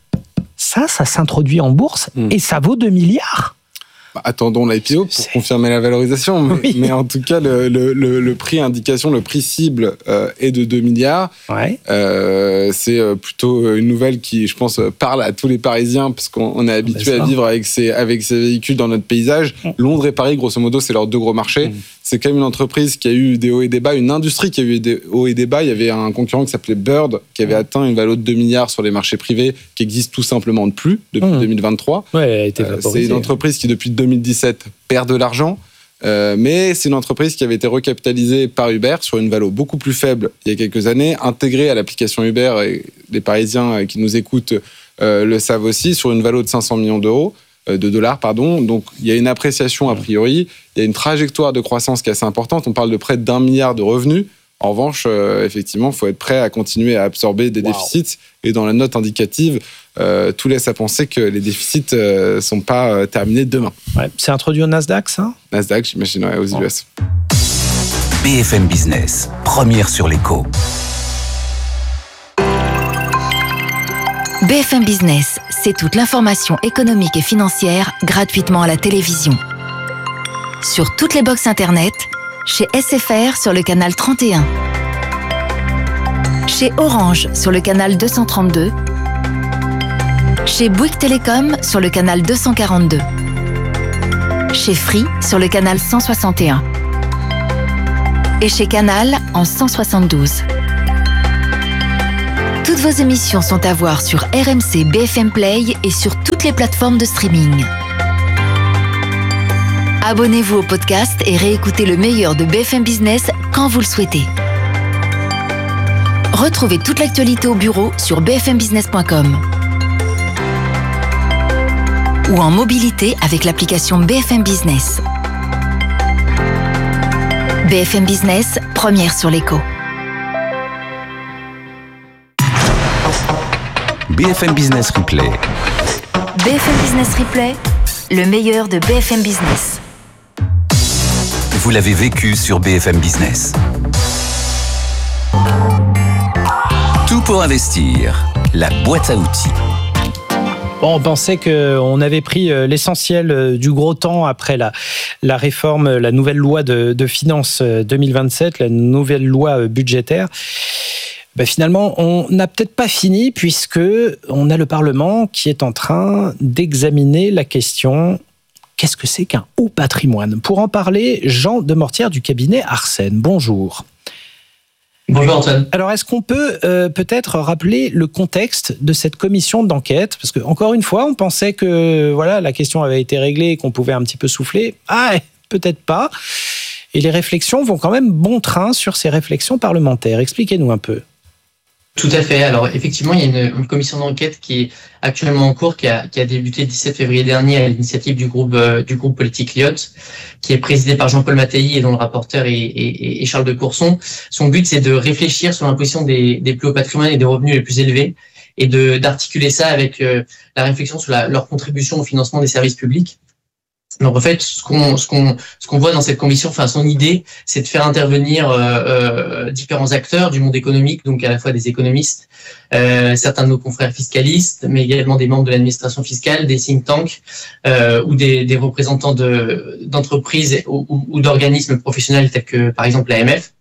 Ça, ça s'introduit en bourse mmh. et ça vaut deux milliards. Bah, attendons l'I P O pour c'est... confirmer la valorisation, mais, oui. mais en tout cas, le, le, le, le prix indication, le prix cible euh, est de deux milliards. Ouais. Euh, c'est plutôt une nouvelle qui, je pense, parle à tous les Parisiens, parce qu'on est habitué à vivre avec ces, avec ces véhicules dans notre paysage. Mmh. Londres et Paris, grosso modo, c'est leurs deux gros marchés. Mmh. C'est quand même une entreprise qui a eu des hauts et des bas, une industrie qui a eu des hauts et des bas. Il y avait un concurrent qui s'appelait Bird, qui avait mmh. atteint une valeur de deux milliards sur les marchés privés, qui existe tout simplement de plus depuis mmh. deux mille vingt-trois. Ouais, elle a été euh, c'est une entreprise qui, depuis deux mille dix-sept, perd de l'argent. Euh, mais c'est une entreprise qui avait été recapitalisée par Uber sur une valeur beaucoup plus faible il y a quelques années, intégrée à l'application Uber, et les Parisiens qui nous écoutent euh, le savent aussi, sur une valeur de cinq cents millions d'euros. de dollars, pardon. Donc, il y a une appréciation a priori, il y a une trajectoire de croissance qui est assez importante. On parle de près d'un milliard de revenus. En revanche, euh, effectivement, il faut être prêt à continuer à absorber des wow. déficits. Et dans la note indicative, euh, tout laisse à penser que les déficits ne euh, sont pas euh, terminés demain. Ouais. C'est introduit au Nasdaq, ça ? Nasdaq, j'imagine, ouais, aux wow. U S. B F M Business, première sur l'écho. B B F M Business, c'est toute l'information économique et financière gratuitement à la télévision. Sur toutes les box internet, chez S F R sur le canal trente et un, chez Orange sur le canal deux cent trente-deux, chez Bouygues Télécom sur le canal deux cent quarante-deux, chez Free sur le canal cent soixante et un et chez Canal en cent soixante-douze. Toutes vos émissions sont à voir sur R M C B F M Play et sur toutes les plateformes de streaming. Abonnez-vous au podcast et réécoutez le meilleur de B F M Business quand vous le souhaitez. Retrouvez toute l'actualité au bureau sur b f m business point com ou en mobilité avec l'application B F M Business. B F M Business, première sur l'écho. B F M Business Replay. B F M Business Replay, le meilleur de B F M Business. Vous l'avez vécu sur B F M Business. Tout pour investir, la boîte à outils. Bon, on pensait qu'on avait pris l'essentiel du gros temps après la, la réforme, la nouvelle loi de, de finances deux mille vingt-sept, la nouvelle loi budgétaire. Ben finalement, on n'a peut-être pas fini puisque on a le Parlement qui est en train d'examiner la question « Qu'est-ce que c'est qu'un haut patrimoine ?» Pour en parler, Jean Demortière du cabinet Arsène. Bonjour. Bonjour Antoine. Alors, est-ce qu'on peut euh, peut-être rappeler le contexte de cette commission d'enquête ? Parce que encore une fois, on pensait que voilà, la question avait été réglée et qu'on pouvait un petit peu souffler. Ah, peut-être pas. Et les réflexions vont quand même bon train sur ces réflexions parlementaires. Expliquez-nous un peu. Tout à fait. Alors effectivement, il y a une, une commission d'enquête qui est actuellement en cours, qui a, qui a débuté le dix-sept février dernier à l'initiative du groupe euh, du groupe politique Lyot, qui est présidé par Jean-Paul Mattei et dont le rapporteur est, est, est Charles de Courson. Son but, c'est de réfléchir sur l'imposition des, des plus hauts patrimoines et des revenus les plus élevés, et de d'articuler ça avec euh, la réflexion sur la, leur contribution au financement des services publics. Donc en fait, ce qu'on ce qu'on ce qu'on voit dans cette commission, enfin son idée, c'est de faire intervenir euh, euh, différents acteurs du monde économique, donc à la fois des économistes, euh, certains de nos confrères fiscalistes, mais également des membres de l'administration fiscale, des think tanks euh, ou des, des représentants de d'entreprises ou, ou, ou d'organismes professionnels tels que par exemple l'A M F,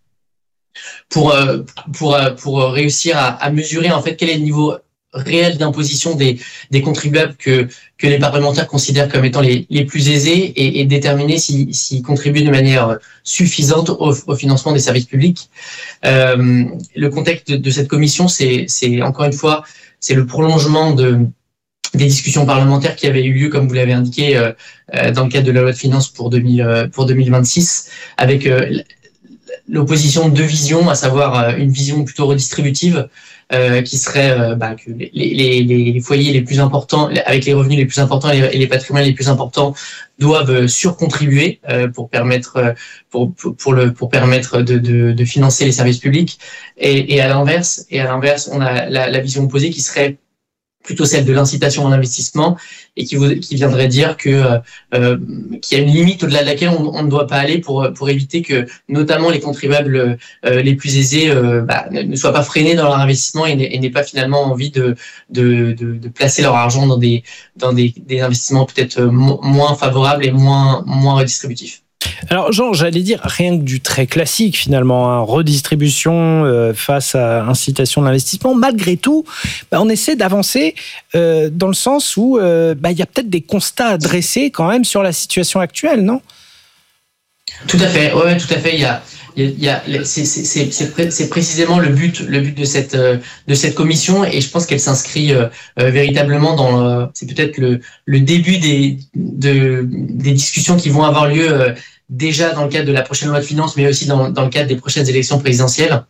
pour euh, pour pour réussir à, à mesurer en fait quel est le niveau réel d'imposition des, des contribuables que, que les parlementaires considèrent comme étant les, les plus aisés et, et déterminer s'ils, s'ils contribuent de manière suffisante au, au financement des services publics. Euh, le contexte de, de cette commission, c'est, c'est encore une fois, c'est le prolongement de, des discussions parlementaires qui avaient eu lieu, comme vous l'avez indiqué, euh, dans le cadre de la loi de finances pour, deux mille, pour deux mille vingt-six, avec euh, l'opposition de deux visions, à savoir une vision plutôt redistributive, Euh, qui serait euh, bah, que les, les, les foyers les plus importants, avec les revenus les plus importants et les, et les patrimoines les plus importants, doivent surcontribuer euh, pour permettre pour, pour, pour le pour permettre de, de, de financer les services publics. Et, et à l'inverse, et à l'inverse, on a la, la vision opposée qui serait plutôt celle de l'incitation à l'investissement et qui, qui viendrait dire que euh, qu'il y a une limite au-delà de laquelle on, on ne doit pas aller pour pour éviter que notamment les contribuables euh, les plus aisés euh, bah, ne soient pas freinés dans leur investissement et, et n'aient pas finalement envie de, de de de placer leur argent dans des dans des, des investissements peut-être moins favorables et moins moins redistributifs. Alors Jean, j'allais dire rien que du très classique finalement, hein, redistribution euh, face à incitation de l'investissement. Malgré tout, bah, on essaie d'avancer euh, dans le sens où euh, bah, y a peut-être des constats à dresser quand même sur la situation actuelle, non ? Tout à fait, ouais, tout à fait. Il y a, il y a, c'est, c'est, c'est, c'est, c'est précisément le but, le but de cette de cette commission, et je pense qu'elle s'inscrit euh, véritablement dans, euh, c'est peut-être le le début des de des discussions qui vont avoir lieu euh, déjà dans le cadre de la prochaine loi de finances, mais aussi dans dans le cadre des prochaines élections présidentielles,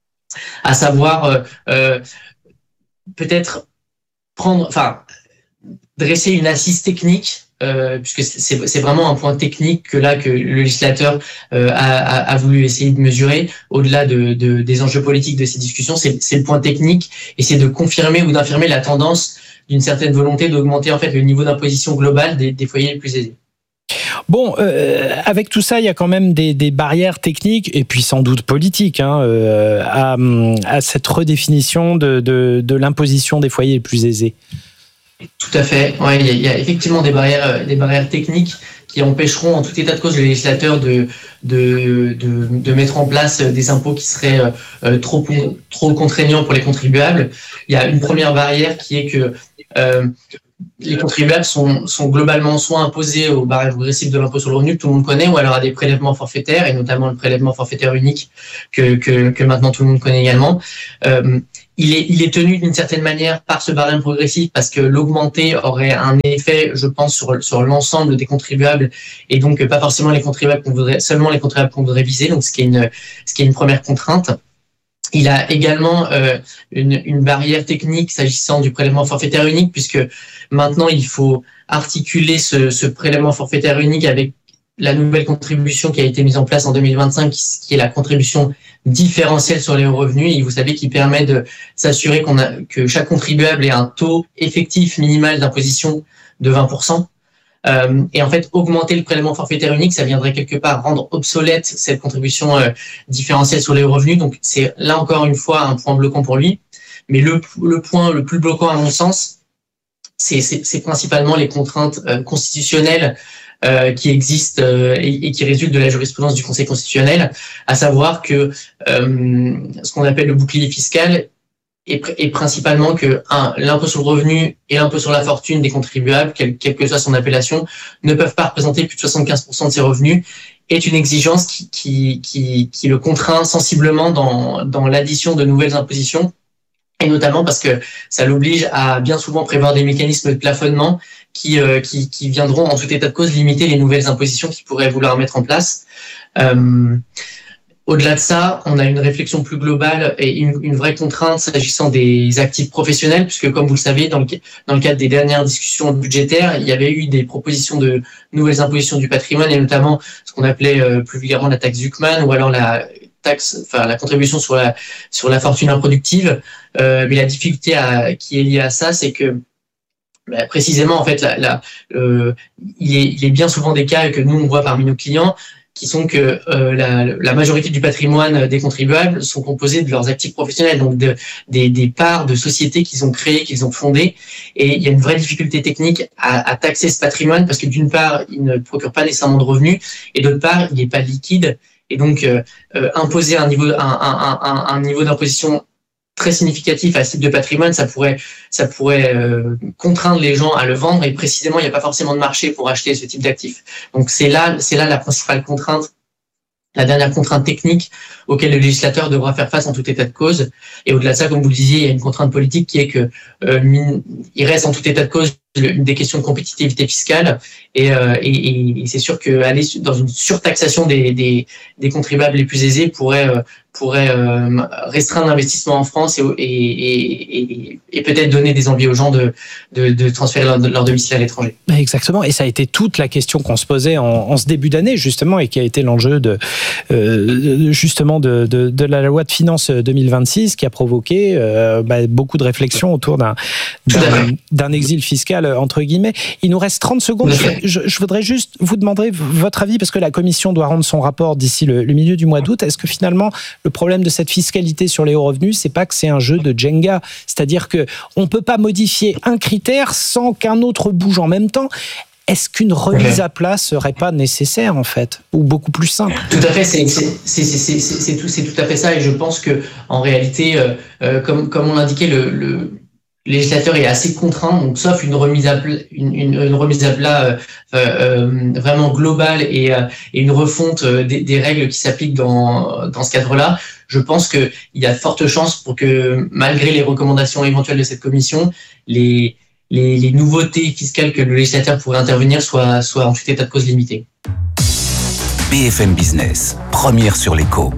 à savoir euh, euh, peut-être prendre, enfin dresser une assise technique. Euh, puisque c'est, c'est vraiment un point technique que là que le législateur euh, a, a, a voulu essayer de mesurer au-delà de, de, des enjeux politiques de ces discussions, c'est, c'est le point technique et c'est de confirmer ou d'infirmer la tendance d'une certaine volonté d'augmenter en fait le niveau d'imposition global des, des foyers les plus aisés. Bon, euh, avec tout ça, il y a quand même des, des barrières techniques et puis sans doute politiques hein, euh, à, à cette redéfinition de, de, de l'imposition des foyers les plus aisés. Tout à fait. Ouais, il y a, il y a effectivement des barrières, des barrières techniques qui empêcheront en tout état de cause le législateur de, de, de, de mettre en place des impôts qui seraient euh, trop, trop contraignants pour les contribuables. Il y a une première barrière qui est que euh, les contribuables sont, sont globalement soit imposés au barème progressif de l'impôt sur le revenu que tout le monde connaît, ou alors à des prélèvements forfaitaires, et notamment le prélèvement forfaitaire unique que, que, que maintenant tout le monde connaît également. Euh, il est, il est tenu d'une certaine manière par ce barème progressif parce que l'augmenter aurait un effet, je pense, sur, sur l'ensemble des contribuables, et donc pas forcément les contribuables qu'on voudrait, seulement les contribuables qu'on voudrait viser, donc ce qui est une, ce qui est une première contrainte. Il a également euh, une, une barrière technique s'agissant du prélèvement forfaitaire unique, puisque maintenant il faut articuler ce, ce prélèvement forfaitaire unique avec la nouvelle contribution qui a été mise en place en deux mille vingt-cinq, qui est la contribution différentielle sur les hauts revenus, et vous savez, qui permet de s'assurer qu'on a, que chaque contribuable ait un taux effectif minimal d'imposition de vingt pour cent. Euh, et en fait, augmenter le prélèvement forfaitaire unique, ça viendrait quelque part rendre obsolète cette contribution euh, différentielle sur les hauts revenus. Donc, c'est là encore une fois un point bloquant pour lui. Mais le, le point le plus bloquant, à mon sens, c'est, c'est, c'est principalement les contraintes euh, constitutionnelles euh, qui existent euh, et, et qui résultent de la jurisprudence du Conseil constitutionnel, à savoir que euh, ce qu'on appelle le bouclier fiscal Et, et principalement que un, l'impôt sur le revenu et l'impôt sur la fortune des contribuables, quelle, quelle que soit son appellation, ne peuvent pas représenter plus de soixante-quinze pour cent de ses revenus, est une exigence qui, qui, qui, qui le contraint sensiblement dans, dans l'addition de nouvelles impositions, et notamment parce que ça l'oblige à bien souvent prévoir des mécanismes de plafonnement qui, euh, qui, qui viendront en tout état de cause limiter les nouvelles impositions qu'il pourrait vouloir mettre en place. Euh, Au-delà de ça, on a une réflexion plus globale et une, une vraie contrainte s'agissant des actifs professionnels, puisque comme vous le savez, dans le, dans le cadre des dernières discussions budgétaires, il y avait eu des propositions de nouvelles impositions du patrimoine, et notamment ce qu'on appelait euh, plus vulgairement la taxe Zuckman, ou alors la taxe, enfin la contribution sur la sur la fortune improductive. Euh, mais la difficulté à, qui est liée à ça, c'est que bah, précisément, en fait, la, la, euh, il, est, il est bien souvent des cas que nous on voit parmi nos clients, qui sont que euh, la, la majorité du patrimoine des contribuables sont composés de leurs actifs professionnels, donc de, des, des parts de sociétés qu'ils ont créées, qu'ils ont fondées. Et il y a une vraie difficulté technique à, à taxer ce patrimoine parce que d'une part, il ne procure pas nécessairement de revenus, et d'autre part, il n'est pas liquide. Et donc, euh, euh, imposer un niveau, un, un, un, un niveau d'imposition très significatif à ce type de patrimoine, ça pourrait, ça pourrait euh, contraindre les gens à le vendre, et précisément, il n'y a pas forcément de marché pour acheter ce type d'actifs. Donc c'est là, c'est là la principale contrainte, la dernière contrainte technique auquel le législateur devra faire face en tout état de cause. Et au-delà de ça, comme vous le disiez, il y a une contrainte politique qui est que euh, il reste en tout état de cause une des questions de compétitivité fiscale, et, euh, et, et c'est sûr qu'aller dans une surtaxation des, des, des contribuables les plus aisés pourrait, euh, pourrait euh, restreindre l'investissement en France et, et, et, et peut-être donner des envies aux gens de, de, de transférer leur, leur domicile à l'étranger. Exactement, et ça a été toute la question qu'on se posait en, en ce début d'année, justement, et qui a été l'enjeu de, euh, justement de, de, de la loi de finances deux mille vingt-six, qui a provoqué euh, bah, beaucoup de réflexions autour d'un, d'un, d'un exil fiscal, entre guillemets. Il nous reste trente secondes. Je, je voudrais juste vous demander votre avis, parce que la Commission doit rendre son rapport d'ici le, le milieu du mois d'août. Est-ce que finalement, le problème de cette fiscalité sur les hauts revenus, c'est pas que c'est un jeu de Jenga? C'est-à-dire que on peut pas modifier un critère sans qu'un autre bouge en même temps. Est-ce qu'une remise à plat serait pas nécessaire, en fait, ou beaucoup plus simple? Tout à fait, c'est, c'est, c'est, c'est, c'est, c'est, tout, c'est tout à fait ça, et je pense que en réalité, euh, euh, comme, comme on l'indiquait, le, le Le législateur est assez contraint, donc sauf une remise à plat, une, une, une remise à plat euh, euh, vraiment globale et, euh, et une refonte des, des règles qui s'appliquent dans, dans ce cadre-là, je pense qu'il y a de fortes chances pour que, malgré les recommandations éventuelles de cette commission, les, les, les nouveautés fiscales que le législateur pourrait intervenir soient, soient en tout état de cause limitées. B F M Business, première sur l'écho.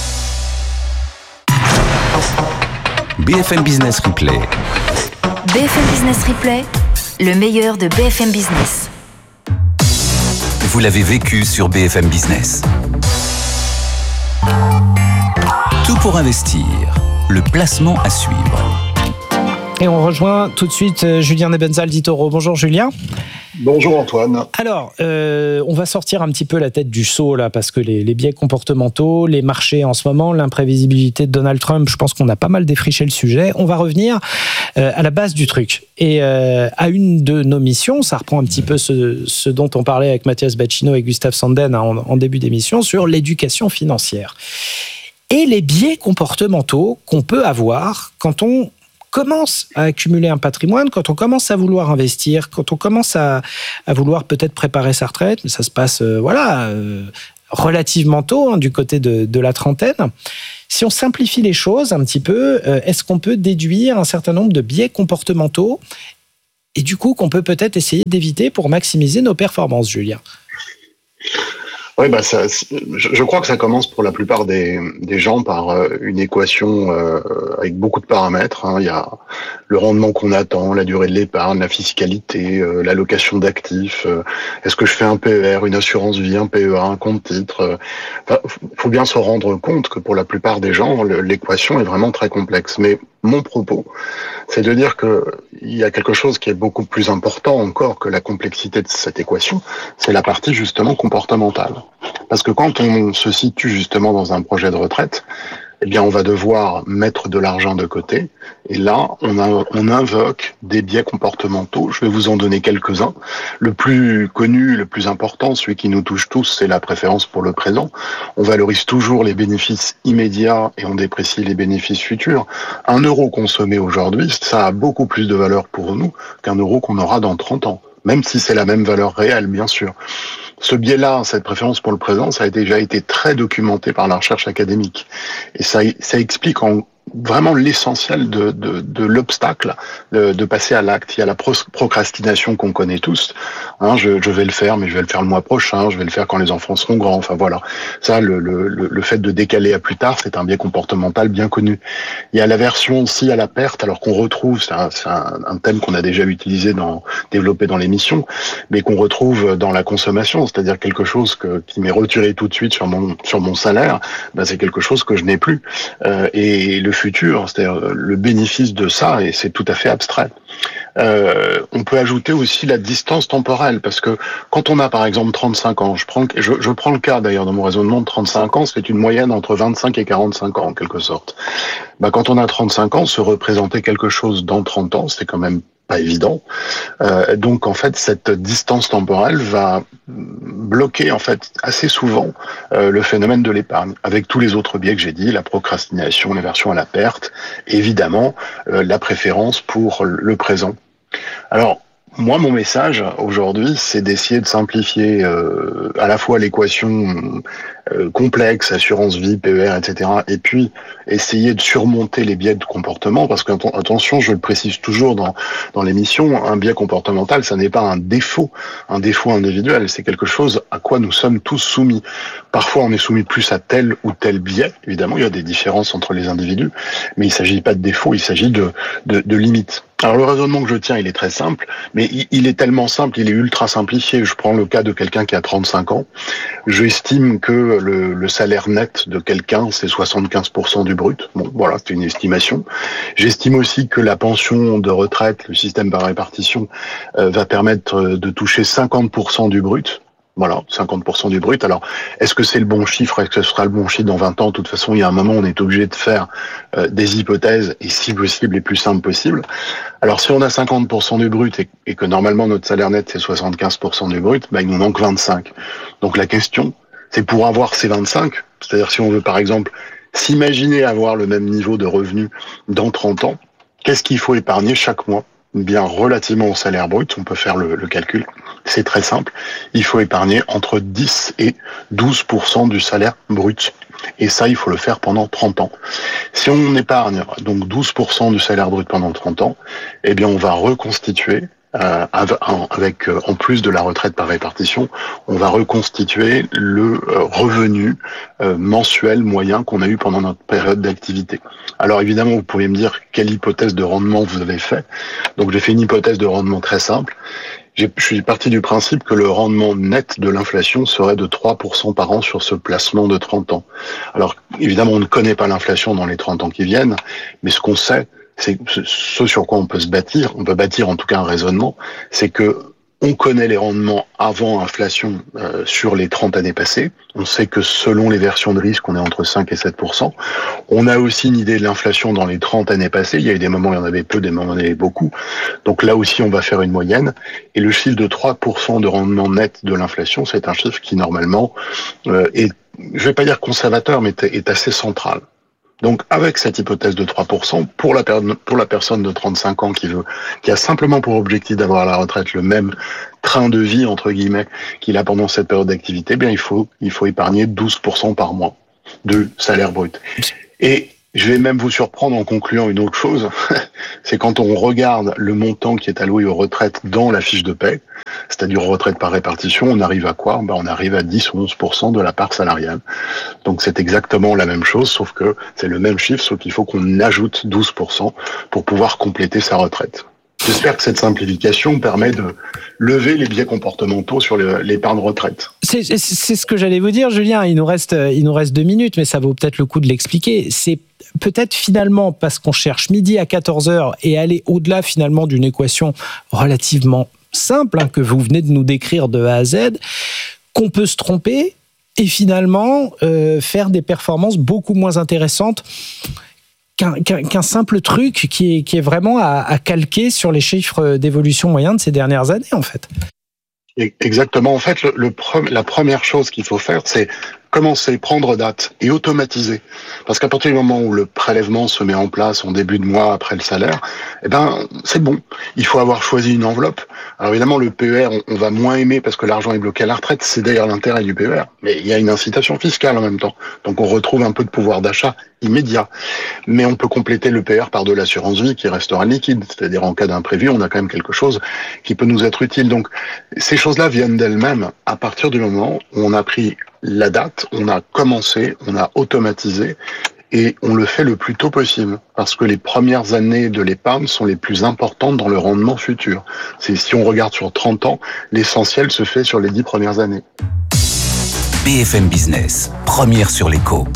B F M Business Replay. B F M Business Replay, le meilleur de B F M Business. Vous l'avez vécu sur B F M Business. Tout pour investir, le placement à suivre. Et on rejoint tout de suite Julien Nebenzal d'Itoro. Bonjour Julien. Bonjour Antoine. Alors, euh, on va sortir un petit peu la tête du seau là, parce que les, les biais comportementaux, les marchés en ce moment, l'imprévisibilité de Donald Trump, je pense qu'on a pas mal défriché le sujet. On va revenir euh, à la base du truc. Et euh, à une de nos missions, ça reprend un petit peu ce, ce dont on parlait avec Mathias Bacchino et Gustave Sanden en, en début d'émission, sur l'éducation financière. Et les biais comportementaux qu'on peut avoir quand on commence à accumuler un patrimoine, quand on commence à vouloir investir, quand on commence à, à vouloir peut-être préparer sa retraite, mais ça se passe euh, voilà, euh, relativement tôt, hein, du côté de, de la trentaine. Si on simplifie les choses un petit peu, euh, est-ce qu'on peut déduire un certain nombre de biais comportementaux et du coup qu'on peut peut-être essayer d'éviter pour maximiser nos performances, Julien ? Oui, bah ça, je crois que ça commence pour la plupart des, des gens par une équation euh, avec beaucoup de paramètres. Hein. Il y a le rendement qu'on attend, la durée de l'épargne, la fiscalité, euh, l'allocation d'actifs. Euh, est-ce que je fais un P E R, une assurance vie, un P E A, un compte titre euh, enfin, faut bien se rendre compte que pour la plupart des gens, l'équation est vraiment très complexe. Mais mon propos, c'est de dire que il y a quelque chose qui est beaucoup plus important encore que la complexité de cette équation, c'est la partie justement comportementale. Parce que quand on se situe justement dans un projet de retraite, eh bien, on va devoir mettre de l'argent de côté. Et là, on, a, on invoque des biais comportementaux. Je vais vous en donner quelques-uns. Le plus connu, le plus important, celui qui nous touche tous, c'est la préférence pour le présent. On valorise toujours les bénéfices immédiats et on déprécie les bénéfices futurs. Un euro consommé aujourd'hui, ça a beaucoup plus de valeur pour nous qu'un euro qu'on aura dans trente ans. Même si c'est la même valeur réelle, bien sûr. Ce biais-là, cette préférence pour le présent, ça a déjà été très documenté par la recherche académique. Et ça, ça explique en vraiment l'essentiel de, de, de l'obstacle de, de passer à l'acte. Il y a la pro- procrastination qu'on connaît tous. Hein, je, je vais le faire, mais je vais le faire le mois prochain. Je vais le faire quand les enfants seront grands. Enfin voilà. Ça, le, le, le fait de décaler à plus tard, c'est un biais comportemental bien connu. Il y a l'aversion aussi à la perte, alors qu'on retrouve, c'est un, c'est un, un thème qu'on a déjà utilisé dans, développé dans l'émission, mais qu'on retrouve dans la consommation, c'est-à-dire quelque chose que, qui m'est retiré tout de suite sur mon, sur mon salaire, ben c'est quelque chose que je n'ai plus. Euh, et le futur, c'est-à-dire le bénéfice de ça, et c'est tout à fait abstrait. Euh, on peut ajouter aussi la distance temporelle, parce que quand on a par exemple trente-cinq ans, je prends, je, je prends le cas d'ailleurs dans mon raisonnement de trente-cinq ans, c'est une moyenne entre vingt-cinq et quarante-cinq ans en quelque sorte. Bah, quand on a trente-cinq ans, se représenter quelque chose dans trente ans, c'est quand même pas évident. Euh, donc en fait, cette distance temporelle va bloquer en fait assez souvent euh, le phénomène de l'épargne, avec tous les autres biais que j'ai dit, la procrastination, l'aversion à la perte, et évidemment euh, la préférence pour le présent. Alors moi, mon message aujourd'hui, c'est d'essayer de simplifier euh, à la fois l'équation euh, complexe, assurance vie, P E R, et cetera, et puis essayer de surmonter les biais de comportement, parce que attention, je le précise toujours dans dans l'émission, un biais comportemental, ça n'est pas un défaut, un défaut individuel, c'est quelque chose à quoi nous sommes tous soumis. Parfois, on est soumis plus à tel ou tel biais. Évidemment, il y a des différences entre les individus, mais il ne s'agit pas de défaut, il s'agit de de, de limites. Alors le raisonnement que je tiens, il est très simple, mais il est tellement simple, il est ultra simplifié. Je prends le cas de quelqu'un qui a trente-cinq ans. J'estime que le, le salaire net de quelqu'un, c'est soixante-quinze pour cent du brut. Bon, voilà, c'est une estimation. J'estime aussi que la pension de retraite, le système par répartition, euh, va permettre de toucher cinquante pour cent du brut. Voilà, cinquante pour cent du brut. Alors, est-ce que c'est le bon chiffre? Est-ce que ce sera le bon chiffre dans vingt ans? De toute façon, il y a un moment où on est obligé de faire euh, des hypothèses, et si possible, les plus simples possibles. Alors, si on a cinquante pour cent du brut et, et que normalement notre salaire net, c'est soixante-quinze pour cent du brut, bah, il nous manque vingt-cinq. Donc, la question, c'est pour avoir ces vingt-cinq, c'est-à-dire si on veut, par exemple, s'imaginer avoir le même niveau de revenu dans trente ans, qu'est-ce qu'il faut épargner chaque mois? Bien, relativement au salaire brut, on peut faire le, le calcul. C'est très simple. Il faut épargner entre dix et douze pour cent du salaire brut. Et ça, il faut le faire pendant trente ans. Si on épargne donc douze pour cent du salaire brut pendant trente ans, eh bien, on va reconstituer Euh, avec, euh, en plus de la retraite par répartition, on va reconstituer le euh, revenu euh, mensuel moyen qu'on a eu pendant notre période d'activité. Alors évidemment, vous pouvez me dire quelle hypothèse de rendement vous avez fait. Donc j'ai fait une hypothèse de rendement très simple. J'ai, je suis parti du principe que le rendement net de l'inflation serait de trois pour cent par an sur ce placement de trente ans. Alors évidemment, on ne connaît pas l'inflation dans les trente ans qui viennent, mais ce qu'on sait, c'est ce sur quoi on peut se bâtir, on peut bâtir en tout cas un raisonnement, c'est que On connaît les rendements avant inflation euh, sur les trente années passées. On sait que selon les versions de risque, on est entre cinq et sept pour cent. On a aussi une idée de l'inflation dans les trente années passées. Il y a eu des moments où il y en avait peu, des moments où il y en avait beaucoup. Donc là aussi, on va faire une moyenne. Et le chiffre de trois pour cent de rendement net de l'inflation, c'est un chiffre qui, normalement, euh, est, je vais pas dire conservateur, mais est assez central. Donc, avec cette hypothèse de trois pour cent, pour la, per- pour la personne de trente-cinq ans qui veut, qui a simplement pour objectif d'avoir à la retraite le même train de vie, entre guillemets, qu'il a pendant cette période d'activité, eh bien, il faut, il faut épargner douze pour cent par mois de salaire brut. Et je vais même vous surprendre en concluant une autre chose, c'est quand on regarde le montant qui est alloué aux retraites dans la fiche de paie, c'est-à-dire aux retraites par répartition, on arrive à quoi? Ben, on arrive à dix ou onze pour cent de la part salariale. Donc c'est exactement la même chose, sauf que c'est le même chiffre, sauf qu'il faut qu'on ajoute douze pour cent pour pouvoir compléter sa retraite. J'espère que cette simplification permet de lever les biais comportementaux sur l'épargne retraite. C'est, c'est ce que j'allais vous dire, Julien. Il nous reste, il nous reste deux minutes, mais ça vaut peut-être le coup de l'expliquer. C'est peut-être finalement parce qu'on cherche midi à quatorze heures et aller au-delà finalement d'une équation relativement simple hein, que vous venez de nous décrire de A à Z, qu'on peut se tromper et finalement euh, faire des performances beaucoup moins intéressantes Qu'un, qu'un, qu'un simple truc qui est, qui est vraiment à, à calquer sur les chiffres d'évolution moyenne de ces dernières années, en fait. Exactement. En fait, le, le pre- la première chose qu'il faut faire, c'est commencer, prendre date et automatiser. Parce qu'à partir du moment où le prélèvement se met en place en début de mois après le salaire, eh ben, c'est bon. Il faut avoir choisi une enveloppe. Alors évidemment, le P E R, on, on va moins aimer parce que l'argent est bloqué à la retraite. C'est d'ailleurs l'intérêt du P E R. Mais il y a une incitation fiscale en même temps. Donc on retrouve un peu de pouvoir d'achat immédiat. Mais on peut compléter le P E R par de l'assurance vie qui restera liquide. C'est-à-dire en cas d'imprévu, on a quand même quelque chose qui peut nous être utile. Donc ces choses-là viennent d'elles-mêmes à partir du moment où on a pris la date, on a commencé, on a automatisé et on le fait le plus tôt possible parce que les premières années de l'épargne sont les plus importantes dans le rendement futur. C'est, si on regarde sur trente ans, l'essentiel se fait sur les dix premières années. B F M Business, première sur l'écho.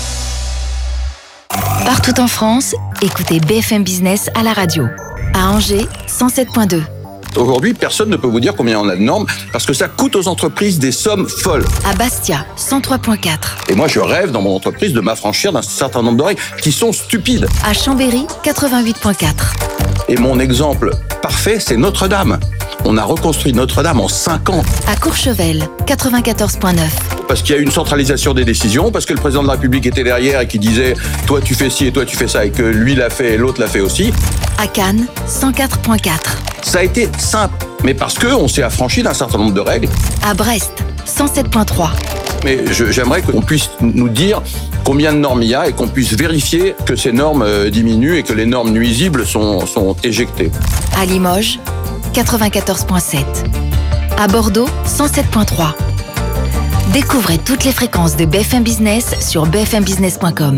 Partout en France, écoutez B F M Business à la radio. À Angers, cent sept virgule deux. Aujourd'hui, personne ne peut vous dire combien on a de normes parce que ça coûte aux entreprises des sommes folles. À Bastia, cent trois virgule quatre. Et moi, je rêve dans mon entreprise de m'affranchir d'un certain nombre de règles qui sont stupides. À Chambéry, quatre-vingt-huit virgule quatre. Et mon exemple parfait, c'est Notre-Dame. On a reconstruit Notre-Dame en cinq ans. À Courchevel, quatre-vingt-quatorze virgule neuf. Parce qu'il y a eu une centralisation des décisions, parce que le président de la République était derrière et qui disait « toi tu fais ci et toi tu fais ça » et que lui l'a fait et l'autre l'a fait aussi. À Cannes, cent quatre virgule quatre. Ça a été simple, mais parce qu'on s'est affranchi d'un certain nombre de règles. À Brest, cent sept virgule trois. Mais je, j'aimerais qu'on puisse nous dire combien de normes il y a et qu'on puisse vérifier que ces normes diminuent et que les normes nuisibles sont, sont éjectées. À Limoges, quatre-vingt-quatorze virgule sept. À Bordeaux, cent sept virgule trois. Découvrez toutes les fréquences de B F M Business sur b f m business point com.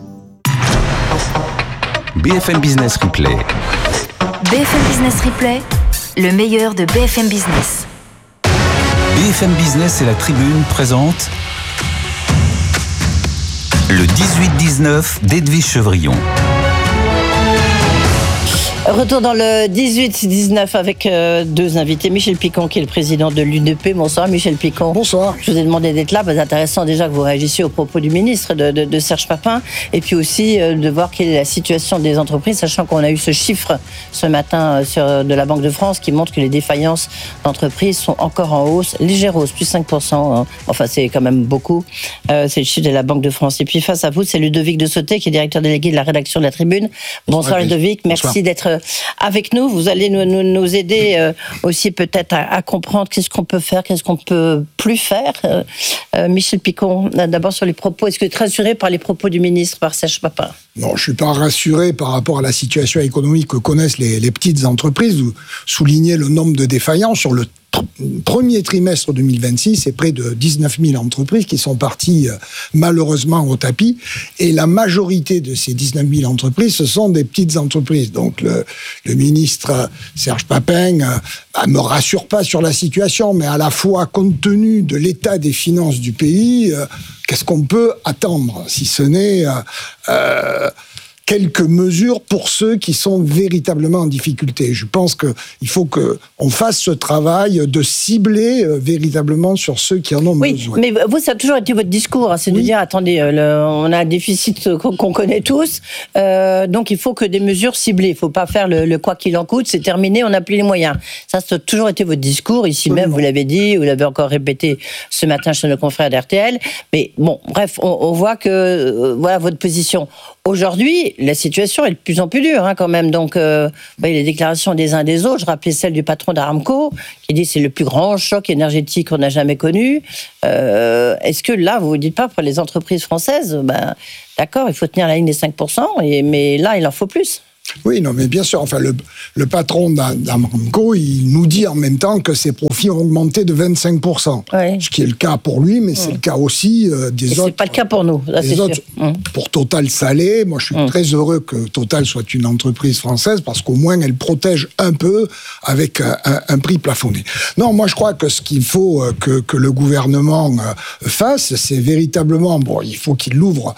B F M Business Replay. B F M Business Replay, le meilleur de B F M Business. B F M Business et la Tribune présentent le dix-huit dix-neuf d'Edwige Chevrillon. Retour dans le dix-huit dix-neuf avec euh, deux invités. Michel Picon, qui est le président de l'U D P. Bonsoir, Michel Picon. Bonsoir. Je vous ai demandé d'être là. C'est intéressant déjà que vous réagissiez aux propos du ministre de, de, de Serge Papin. Et puis aussi euh, de voir quelle est la situation des entreprises, sachant qu'on a eu ce chiffre ce matin euh, sur, de la Banque de France qui montre que les défaillances d'entreprises sont encore en hausse. Légère hausse, plus cinq pour cent. Hein. Enfin, c'est quand même beaucoup. Euh, c'est le chiffre de la Banque de France. Et puis face à vous, c'est Ludovic de Sauté, qui est directeur délégué de la rédaction de la Tribune. Bonsoir, Bonsoir Ludovic. Merci Bonsoir. d'être avec nous. Vous allez nous, nous, nous aider euh, aussi peut-être à, à comprendre qu'est-ce qu'on peut faire, qu'est-ce qu'on peut plus faire. Euh, euh, Michel Picon, d'abord sur les propos. Est-ce que vous êtes rassuré par les propos du ministre, par Serge Papin ? Non, je suis pas rassuré par rapport à la situation économique que connaissent les, les petites entreprises. Vous soulignez le nombre de défaillances sur le premier trimestre deux mille vingt-six, c'est près de dix-neuf mille entreprises qui sont parties malheureusement au tapis. Et la majorité de ces dix-neuf mille entreprises, ce sont des petites entreprises. Donc le, le ministre Serge Papin ne me rassure pas sur la situation, mais à la fois, compte tenu de l'état des finances du pays, euh, qu'est-ce qu'on peut attendre, si ce n'est... Euh, euh, quelques mesures pour ceux qui sont véritablement en difficulté. Je pense qu'il faut qu'on fasse ce travail de cibler euh, véritablement sur ceux qui en ont oui, besoin. Mais vous, ça a toujours été votre discours, hein, c'est oui. de dire, attendez, euh, le, on a un déficit qu'on, qu'on connaît tous, euh, donc il faut que des mesures ciblées. Il ne faut pas faire le, le quoi qu'il en coûte, c'est terminé, on n'a plus les moyens. Ça, ça a toujours été votre discours, ici même, vous l'avez dit, vous l'avez encore répété ce matin chez nos confrères d'R T L. Mais bon, bref, on, on voit que, euh, voilà votre position. Aujourd'hui, la situation est de plus en plus dure, hein, quand même. Donc, euh, vous voyez les déclarations des uns des autres. Je rappelais celle du patron d'Aramco, qui dit que c'est le plus grand choc énergétique qu'on a jamais connu. Euh, est-ce que là, vous vous dites pas, pour les entreprises françaises, ben, d'accord, il faut tenir la ligne des cinq pour cent, et, mais là, il en faut plus. Oui, non, mais bien sûr. Enfin, le, le patron d'Aramco, il nous dit en même temps que ses profits ont augmenté de vingt-cinq pour cent. Oui. Ce qui est le cas pour lui, mais mmh. c'est le cas aussi euh, des Et autres. C'est pas le cas pour nous, là, c'est autres, sûr. Mmh. Pour Total Salé, moi, je suis mmh. très heureux que Total soit une entreprise française parce qu'au moins, elle protège un peu avec un, un, un prix plafonné. Non, moi, je crois que ce qu'il faut que, que le gouvernement fasse, c'est véritablement, bon, il faut qu'il ouvre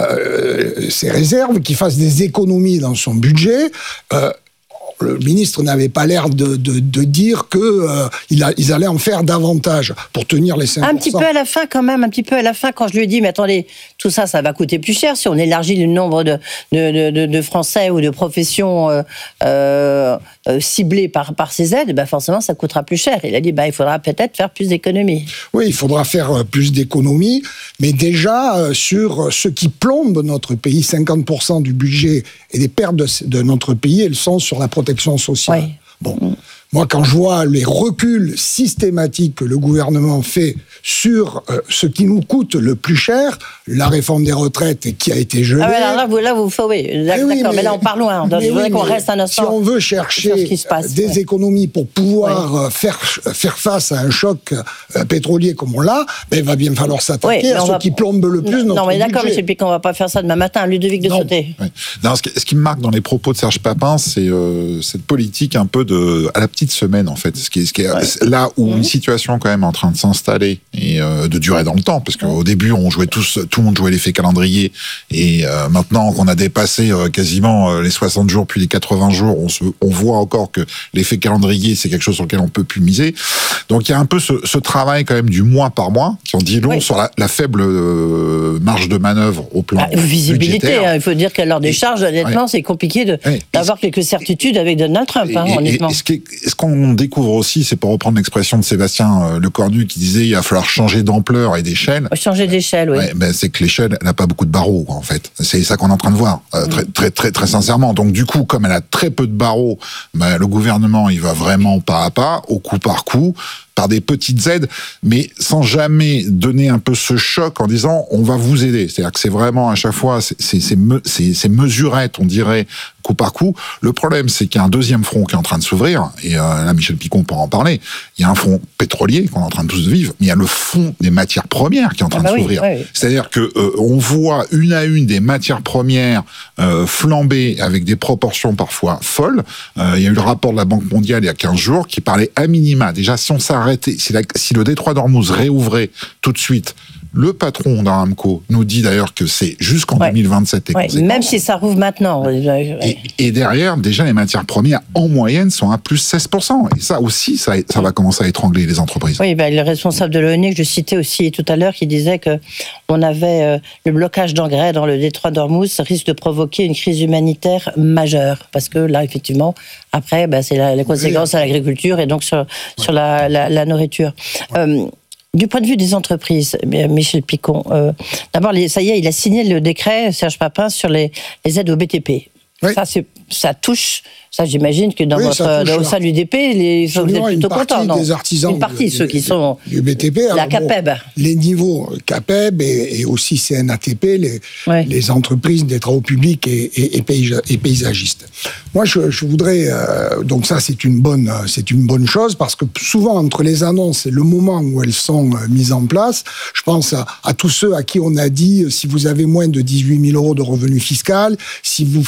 euh, ses réserves, qu'il fasse des économies dans son budget. Euh, le ministre n'avait pas l'air de, de, de dire qu'ils euh, allaient en faire davantage pour tenir les cinq pour cent. Un petit peu à la fin quand même, un petit peu à la fin, quand je lui ai dit, mais attendez, tout ça, ça va coûter plus cher si on élargit le nombre de, de, de, de Français ou de professions euh, euh, ciblées par, par ces aides, ben forcément, ça coûtera plus cher. Il a dit, ben, il faudra peut-être faire plus d'économies. Oui, il faudra faire plus d'économies, mais déjà, euh, sur ce qui plombe notre pays, cinquante pour cent du budget et des pertes de, de notre pays, elles sont sur la protection sociale. Oui. Bon. Mmh. Moi, quand je vois les reculs systématiques que le gouvernement fait sur euh, ce qui nous coûte le plus cher, la réforme des retraites qui a été gelée... Ah ouais, là, vous, là, vous oui, d'accord, oui, mais, mais là, on part loin. Je voudrais oui, qu'on reste un instant. Si on veut chercher ce passe, des ouais. économies pour pouvoir oui. faire, faire face à un choc euh, pétrolier comme on l'a, ben, il va bien falloir s'attaquer oui, à ce va... qui plombe le plus non, notre Non, mais d'accord, budget. M. Picon, on ne va pas faire ça demain matin. Ludovic de Sauté. Oui. Non, ce, qui, ce qui me marque dans les propos de Serge Papin, c'est euh, cette politique un peu de, à la petite semaine, en fait. Ce qui est, ce qui est ouais. là où mmh. une situation quand même est en train de s'installer et euh, de durer dans le temps, parce qu'au début on jouait tous, tout le monde jouait l'effet calendrier, et euh, maintenant qu'on a dépassé euh, quasiment euh, les soixante jours puis les quatre-vingts jours, on se, on voit encore que l'effet calendrier c'est quelque chose sur lequel on peut plus miser. Donc il y a un peu ce, ce travail quand même du mois par mois qui en dit long oui. sur la, la faible euh, marge de manœuvre au plan ah, visibilité. Hein, il faut dire qu'à l'heure des et, charges, honnêtement, ouais. c'est compliqué de, ouais. d'avoir quelques certitudes avec Donald Trump. Hein, et, honnêtement. Et, et ce, qui est, ce qu'on découvre aussi, c'est pour reprendre l'expression de Sébastien euh, Lecornu qui disait il va falloir changer d'ampleur et d'échelle. Changer d'échelle, oui. Ouais, ben c'est que l'échelle n'a pas beaucoup de barreaux, quoi, en fait. C'est ça qu'on est en train de voir, euh, très, très, très, très sincèrement. Donc du coup, comme elle a très peu de barreaux, ben, le gouvernement, il va vraiment pas à pas, au coup par coup, par des petites aides, mais sans jamais donner un peu ce choc en disant on va vous aider. C'est-à-dire que c'est vraiment à chaque fois, c'est, c'est, c'est, me, c'est, c'est mesurette, on dirait, coup par coup. Le problème, c'est qu'il y a un deuxième front qui est en train de s'ouvrir, et euh, là, Michel Picon pourra en parler. Il y a un front pétrolier qu'on est en train de tous vivre, mais il y a le front des matières premières qui est en train ah bah de oui, s'ouvrir. Oui, oui. C'est-à-dire que euh, on voit une à une des matières premières euh, flamber avec des proportions parfois folles. Euh, il y a eu le rapport de la Banque mondiale il y a quinze jours qui parlait à minima. Déjà, si on s'arrêtait, si, la, si le détroit d'Ormuz réouvrait tout de suite, le patron d'Aramco nous dit d'ailleurs que c'est jusqu'en ouais. deux mille vingt-sept les ouais, conséquences. Même si ça rouvre maintenant. Ouais. Et, et derrière, déjà, les matières premières, en moyenne, sont à plus seize pour cent. Et ça aussi, ça, ça va commencer à étrangler les entreprises. Oui, ben, le responsable de l'ONU que je citais aussi tout à l'heure, qui disait que on avait euh, le blocage d'engrais dans le détroit d'Ormuz risque de provoquer une crise humanitaire majeure. Parce que là, effectivement, après, ben, c'est la, les conséquences à l'agriculture et donc sur, ouais. sur la, la, la nourriture. Ouais. Euh, Du point de vue des entreprises, Michel Picon, euh, d'abord, les, ça y est, il a signé le décret, Serge Papin, sur les, les aides au B T P. Oui. Ça, c'est, ça touche, ça j'imagine que dans oui, votre, dans, au sein du D P, les, vous êtes plutôt contents, non ? Des artisans une partie, du, ceux qui sont du B T P, la C A P E B. Bon, les niveaux C A P E B et, et aussi C N A T P, les, ouais. les entreprises des travaux publics et, et, et, paysag, et paysagistes. Moi, je, je voudrais, euh, donc ça, c'est une bonne, c'est une bonne chose parce que souvent entre les annonces et le moment où elles sont euh, mises en place, je pense à, à tous ceux à qui on a dit si vous avez moins de dix-huit mille euros de revenus fiscaux, si vous faites plus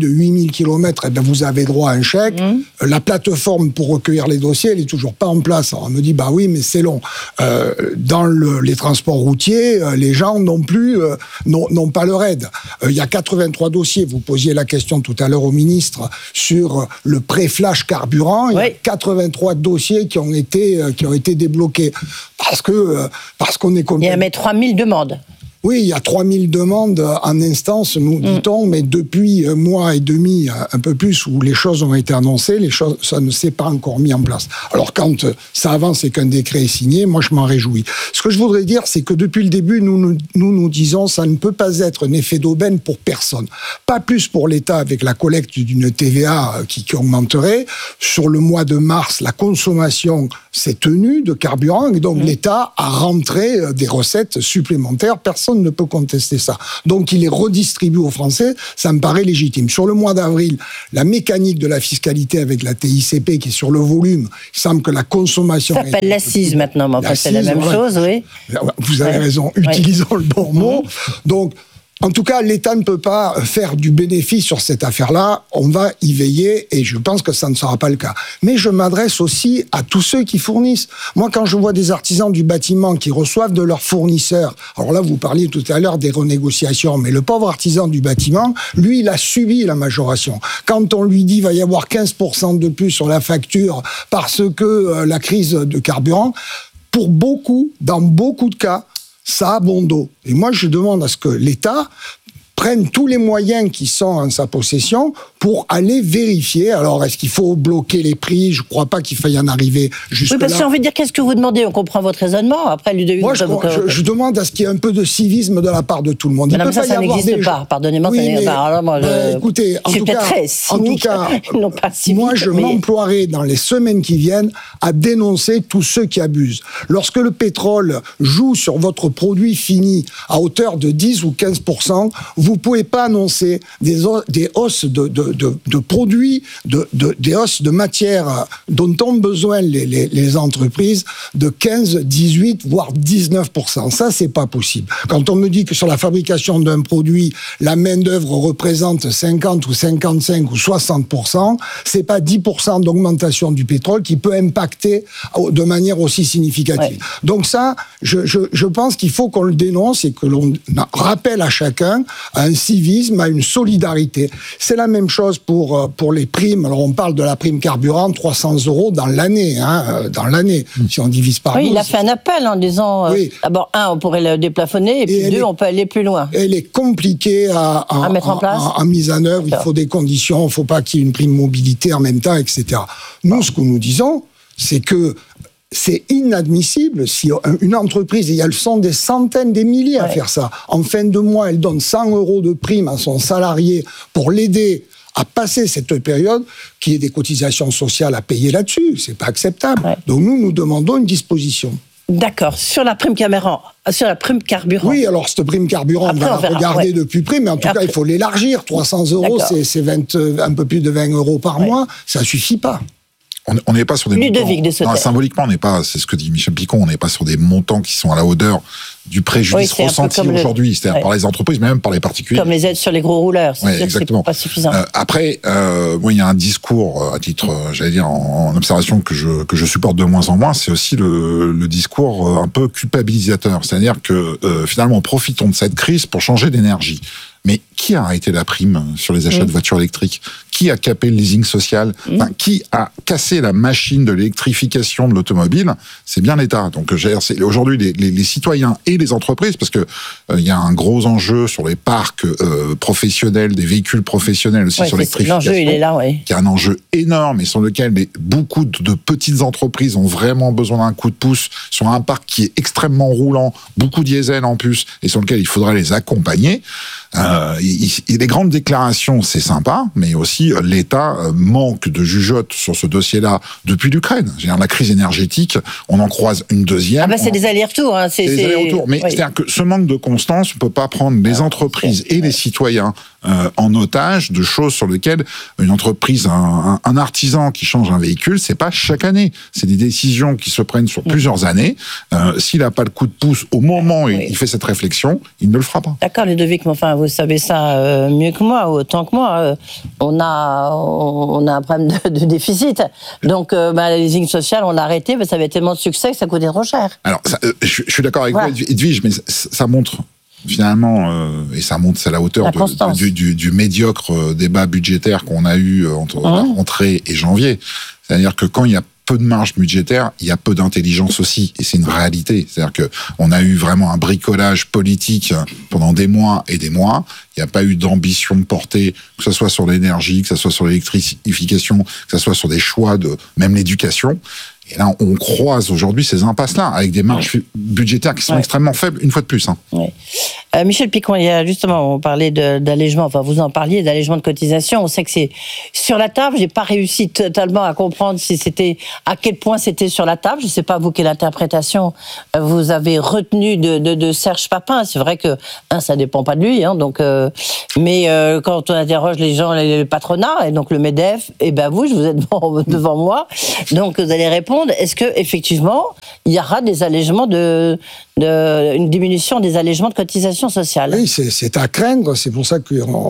de huit mille kilomètres, eh ben vous avez droit à un chèque. Mmh. La plateforme pour recueillir les dossiers, elle est toujours pas en place. Alors on me dit, bah oui, mais c'est long. Euh, dans le, les transports routiers, euh, les gens non plus euh, n'ont, n'ont pas leur aide. Euh, il y a quatre-vingt-trois dossiers. Vous posiez la question tout à l'heure au ministre sur le pré-flash carburant. Oui. Il y a quatre-vingt-trois dossiers qui ont été euh, qui ont été débloqués parce que euh, parce qu'on est complètement... Il y a mais trois mille demandes. Oui, il y a trois mille demandes en instance, nous mmh. dit-on, mais depuis un mois et demi, un peu plus, où les choses ont été annoncées, les choses, ça ne s'est pas encore mis en place. Alors quand ça avance et qu'un décret est signé, moi je m'en réjouis. Ce que je voudrais dire, c'est que depuis le début, nous nous, nous, nous disons, ça ne peut pas être un effet d'aubaine pour personne. Pas plus pour l'État avec la collecte d'une T V A qui, qui augmenterait. Sur le mois de mars, la consommation s'est tenue de carburant, et donc mmh. l'État a rentré des recettes supplémentaires. Personne ne peut contester ça. Donc, il les redistribue aux Français, ça me paraît légitime. Sur le mois d'avril, la mécanique de la fiscalité avec la T I C P qui est sur le volume, il semble que la consommation... Ça s'appelle l'assise maintenant, mais enfin, c'est la même ouais. chose, oui. Vous avez ouais. raison, utilisons ouais. le bon mot. Donc, en tout cas, l'État ne peut pas faire du bénéfice sur cette affaire-là. On va y veiller et je pense que ça ne sera pas le cas. Mais je m'adresse aussi à tous ceux qui fournissent. Moi, quand je vois des artisans du bâtiment qui reçoivent de leurs fournisseurs, alors là, vous parliez tout à l'heure des renégociations, mais le pauvre artisan du bâtiment, lui, il a subi la majoration. Quand on lui dit qu'il va y avoir quinze pour cent de plus sur la facture parce que euh, la crise de carburant, pour beaucoup, dans beaucoup de cas, ça a bon dos. Et moi, je demande à ce que l'État prenne tous les moyens qui sont en sa possession pour aller vérifier. Alors, est-ce qu'il faut bloquer les prix ? Je ne crois pas qu'il faille en arriver jusque-là. Oui, parce que j'ai envie de dire, qu'est-ce que vous demandez ? On comprend votre raisonnement. Après, Ludovic... Moi, je, je, je demande à ce qu'il y ait un peu de civisme de la part de tout le monde. Il non, mais ça, ça n'existe pas. Gens... Pardonnez-moi, oui, ça n'existe pas. Alors, moi, bah, je... Écoutez, en tout, cas, en tout cas, non pas civique, moi, je mais... m'emploierai dans les semaines qui viennent à dénoncer tous ceux qui abusent. Lorsque le pétrole joue sur votre produit fini à hauteur de dix ou quinze pour cent, vous ne pouvez pas annoncer des, des hausses de, de, de, de produits, de, de, des hausses de matières dont ont besoin les, les, les entreprises de quinze, dix-huit, voire dix-neuf pour cent. Ça, c'est pas possible. Quand on me dit que sur la fabrication d'un produit, la main-d'œuvre représente cinquante ou cinquante-cinq ou soixante pour cent, c'est pas dix pour cent d'augmentation du pétrole qui peut impacter de manière aussi significative. Ouais. Donc ça, je, je, je pense qu'il faut qu'on le dénonce et que l'on rappelle à chacun à un civisme, à une solidarité. C'est la même chose pour, pour les primes. Alors, on parle de la prime carburant, trois cents euros dans l'année, hein, dans l'année. Si on divise par oui, douze. Il a fait un appel en disant, oui. euh, d'abord, un, on pourrait le déplafonner, et puis et deux, est, on peut aller plus loin. Elle est compliquée à, à, à mettre en place. À, à, à mise en œuvre. Il faut des conditions. Il ne faut pas qu'il y ait une prime mobilité en même temps, et cetera. Nous, bon. ce que nous disons, c'est que c'est inadmissible si une entreprise, et il sont des centaines, des milliers à ouais. faire ça, en fin de mois, elle donne cent euros de prime à son salarié pour l'aider à passer cette période, qu'il y ait des cotisations sociales à payer là-dessus. C'est pas acceptable. Ouais. Donc nous, nous demandons une disposition. D'accord. Sur la prime carburant, sur la prime carburant. Oui, alors cette prime carburant, après, on va on la verra, regarder ouais. de plus près, mais en tout après. cas, il faut l'élargir. trois cents euros, c'est, c'est vingt, un peu plus de vingt euros par ouais. mois. Ça suffit pas. On n'est pas sur des Ludovic montants. Non, symboliquement, on n'est pas, c'est ce que dit Michel Picon, on n'est pas sur des montants qui sont à la hauteur du préjudice oui, ressenti aujourd'hui, le... c'est-à-dire ouais. par les entreprises, mais même par les particuliers. Comme les aides sur les gros rouleurs, c'est ouais, sûr exactement. que c'est pas suffisant. Euh, après, euh, bon, il y a un discours, à titre, j'allais dire, en, en observation que je, que je supporte de moins en moins, c'est aussi le, le discours un peu culpabilisateur. C'est-à-dire que, euh, finalement, profitons de cette crise pour changer d'énergie. Mais qui a arrêté la prime sur les achats mmh. de voitures électriques ? Qui a capé le leasing social ? mmh. Enfin, qui a cassé la machine de l'électrification de l'automobile ? C'est bien l'État. Donc, c'est aujourd'hui les, les, les citoyens et les entreprises, parce que il euh, y a un gros enjeu sur les parcs euh, professionnels, des véhicules professionnels aussi ouais, sur l'électrification. L'enjeu, il est là, oui. Qui est un enjeu énorme et sur lequel les, beaucoup de, de petites entreprises ont vraiment besoin d'un coup de pouce sur un parc qui est extrêmement roulant, beaucoup diesel en plus, et sur lequel il faudrait les accompagner. Euh, il, il, les grandes déclarations, c'est sympa, mais aussi euh, l'État euh, manque de jugeote sur ce dossier-là depuis l'Ukraine. C'est-à-dire la crise énergétique, on en croise une deuxième. Ah bah c'est on... des allers-retours. Hein, c'est, c'est des c'est... allers-retours. Mais oui. c'est-à-dire que ce manque de constance, on ne peut pas prendre les entreprises et les citoyens euh, en otage de choses sur lesquelles une entreprise, un, un, un artisan qui change un véhicule, c'est pas chaque année. C'est des décisions qui se prennent sur plusieurs années. Euh, s'il n'a pas le coup de pouce au moment où oui. il fait cette réflexion, il ne le fera pas. D'accord, Ludovic, mais enfin, vous savez ça euh, mieux que moi, autant que moi. Euh, on a, on a un problème de, de déficit. Donc, euh, bah, les leasing social, on a arrêté, mais ça avait tellement de succès que ça coûtait trop cher. Alors, ça, euh, je, je suis d'accord avec voilà. vous, Edwige, mais ça, ça montre finalement, euh, et ça montre, c'est à la hauteur la de, de, du, du, du médiocre débat budgétaire qu'on a eu entre mmh. la rentrée et janvier. C'est-à-dire que quand il y a peu de marge budgétaire, il y a peu d'intelligence aussi, et c'est une réalité. C'est-à-dire que on a eu vraiment un bricolage politique pendant des mois et des mois. Il n'y a pas eu d'ambition portée, que ce soit sur l'énergie, que ce soit sur l'électrification, que ce soit sur des choix de même l'éducation. Et là, on croise aujourd'hui ces impasses-là, avec des marges ouais. budgétaires qui sont ouais. extrêmement faibles, une fois de plus. Hein. Ouais. Euh, Michel Picon, il y a justement, on parlait de, d'allègement, enfin vous en parliez, d'allègement de cotisation. On sait que c'est sur la table. J'ai pas réussi totalement à comprendre si c'était, à quel point c'était sur la table. Je sais pas, vous, quelle interprétation vous avez retenue de, de, de Serge Papin. C'est vrai que, un, ça dépend pas de lui, hein, donc, euh, mais euh, quand on interroge les gens, le patronat, et donc le MEDEF, et ben vous, je vous êtes devant, devant moi, donc vous allez répondre. Est-ce que effectivement il y aura des allègements de, de une diminution des allègements de cotisations sociales? Oui, c'est, c'est à craindre. C'est pour ça que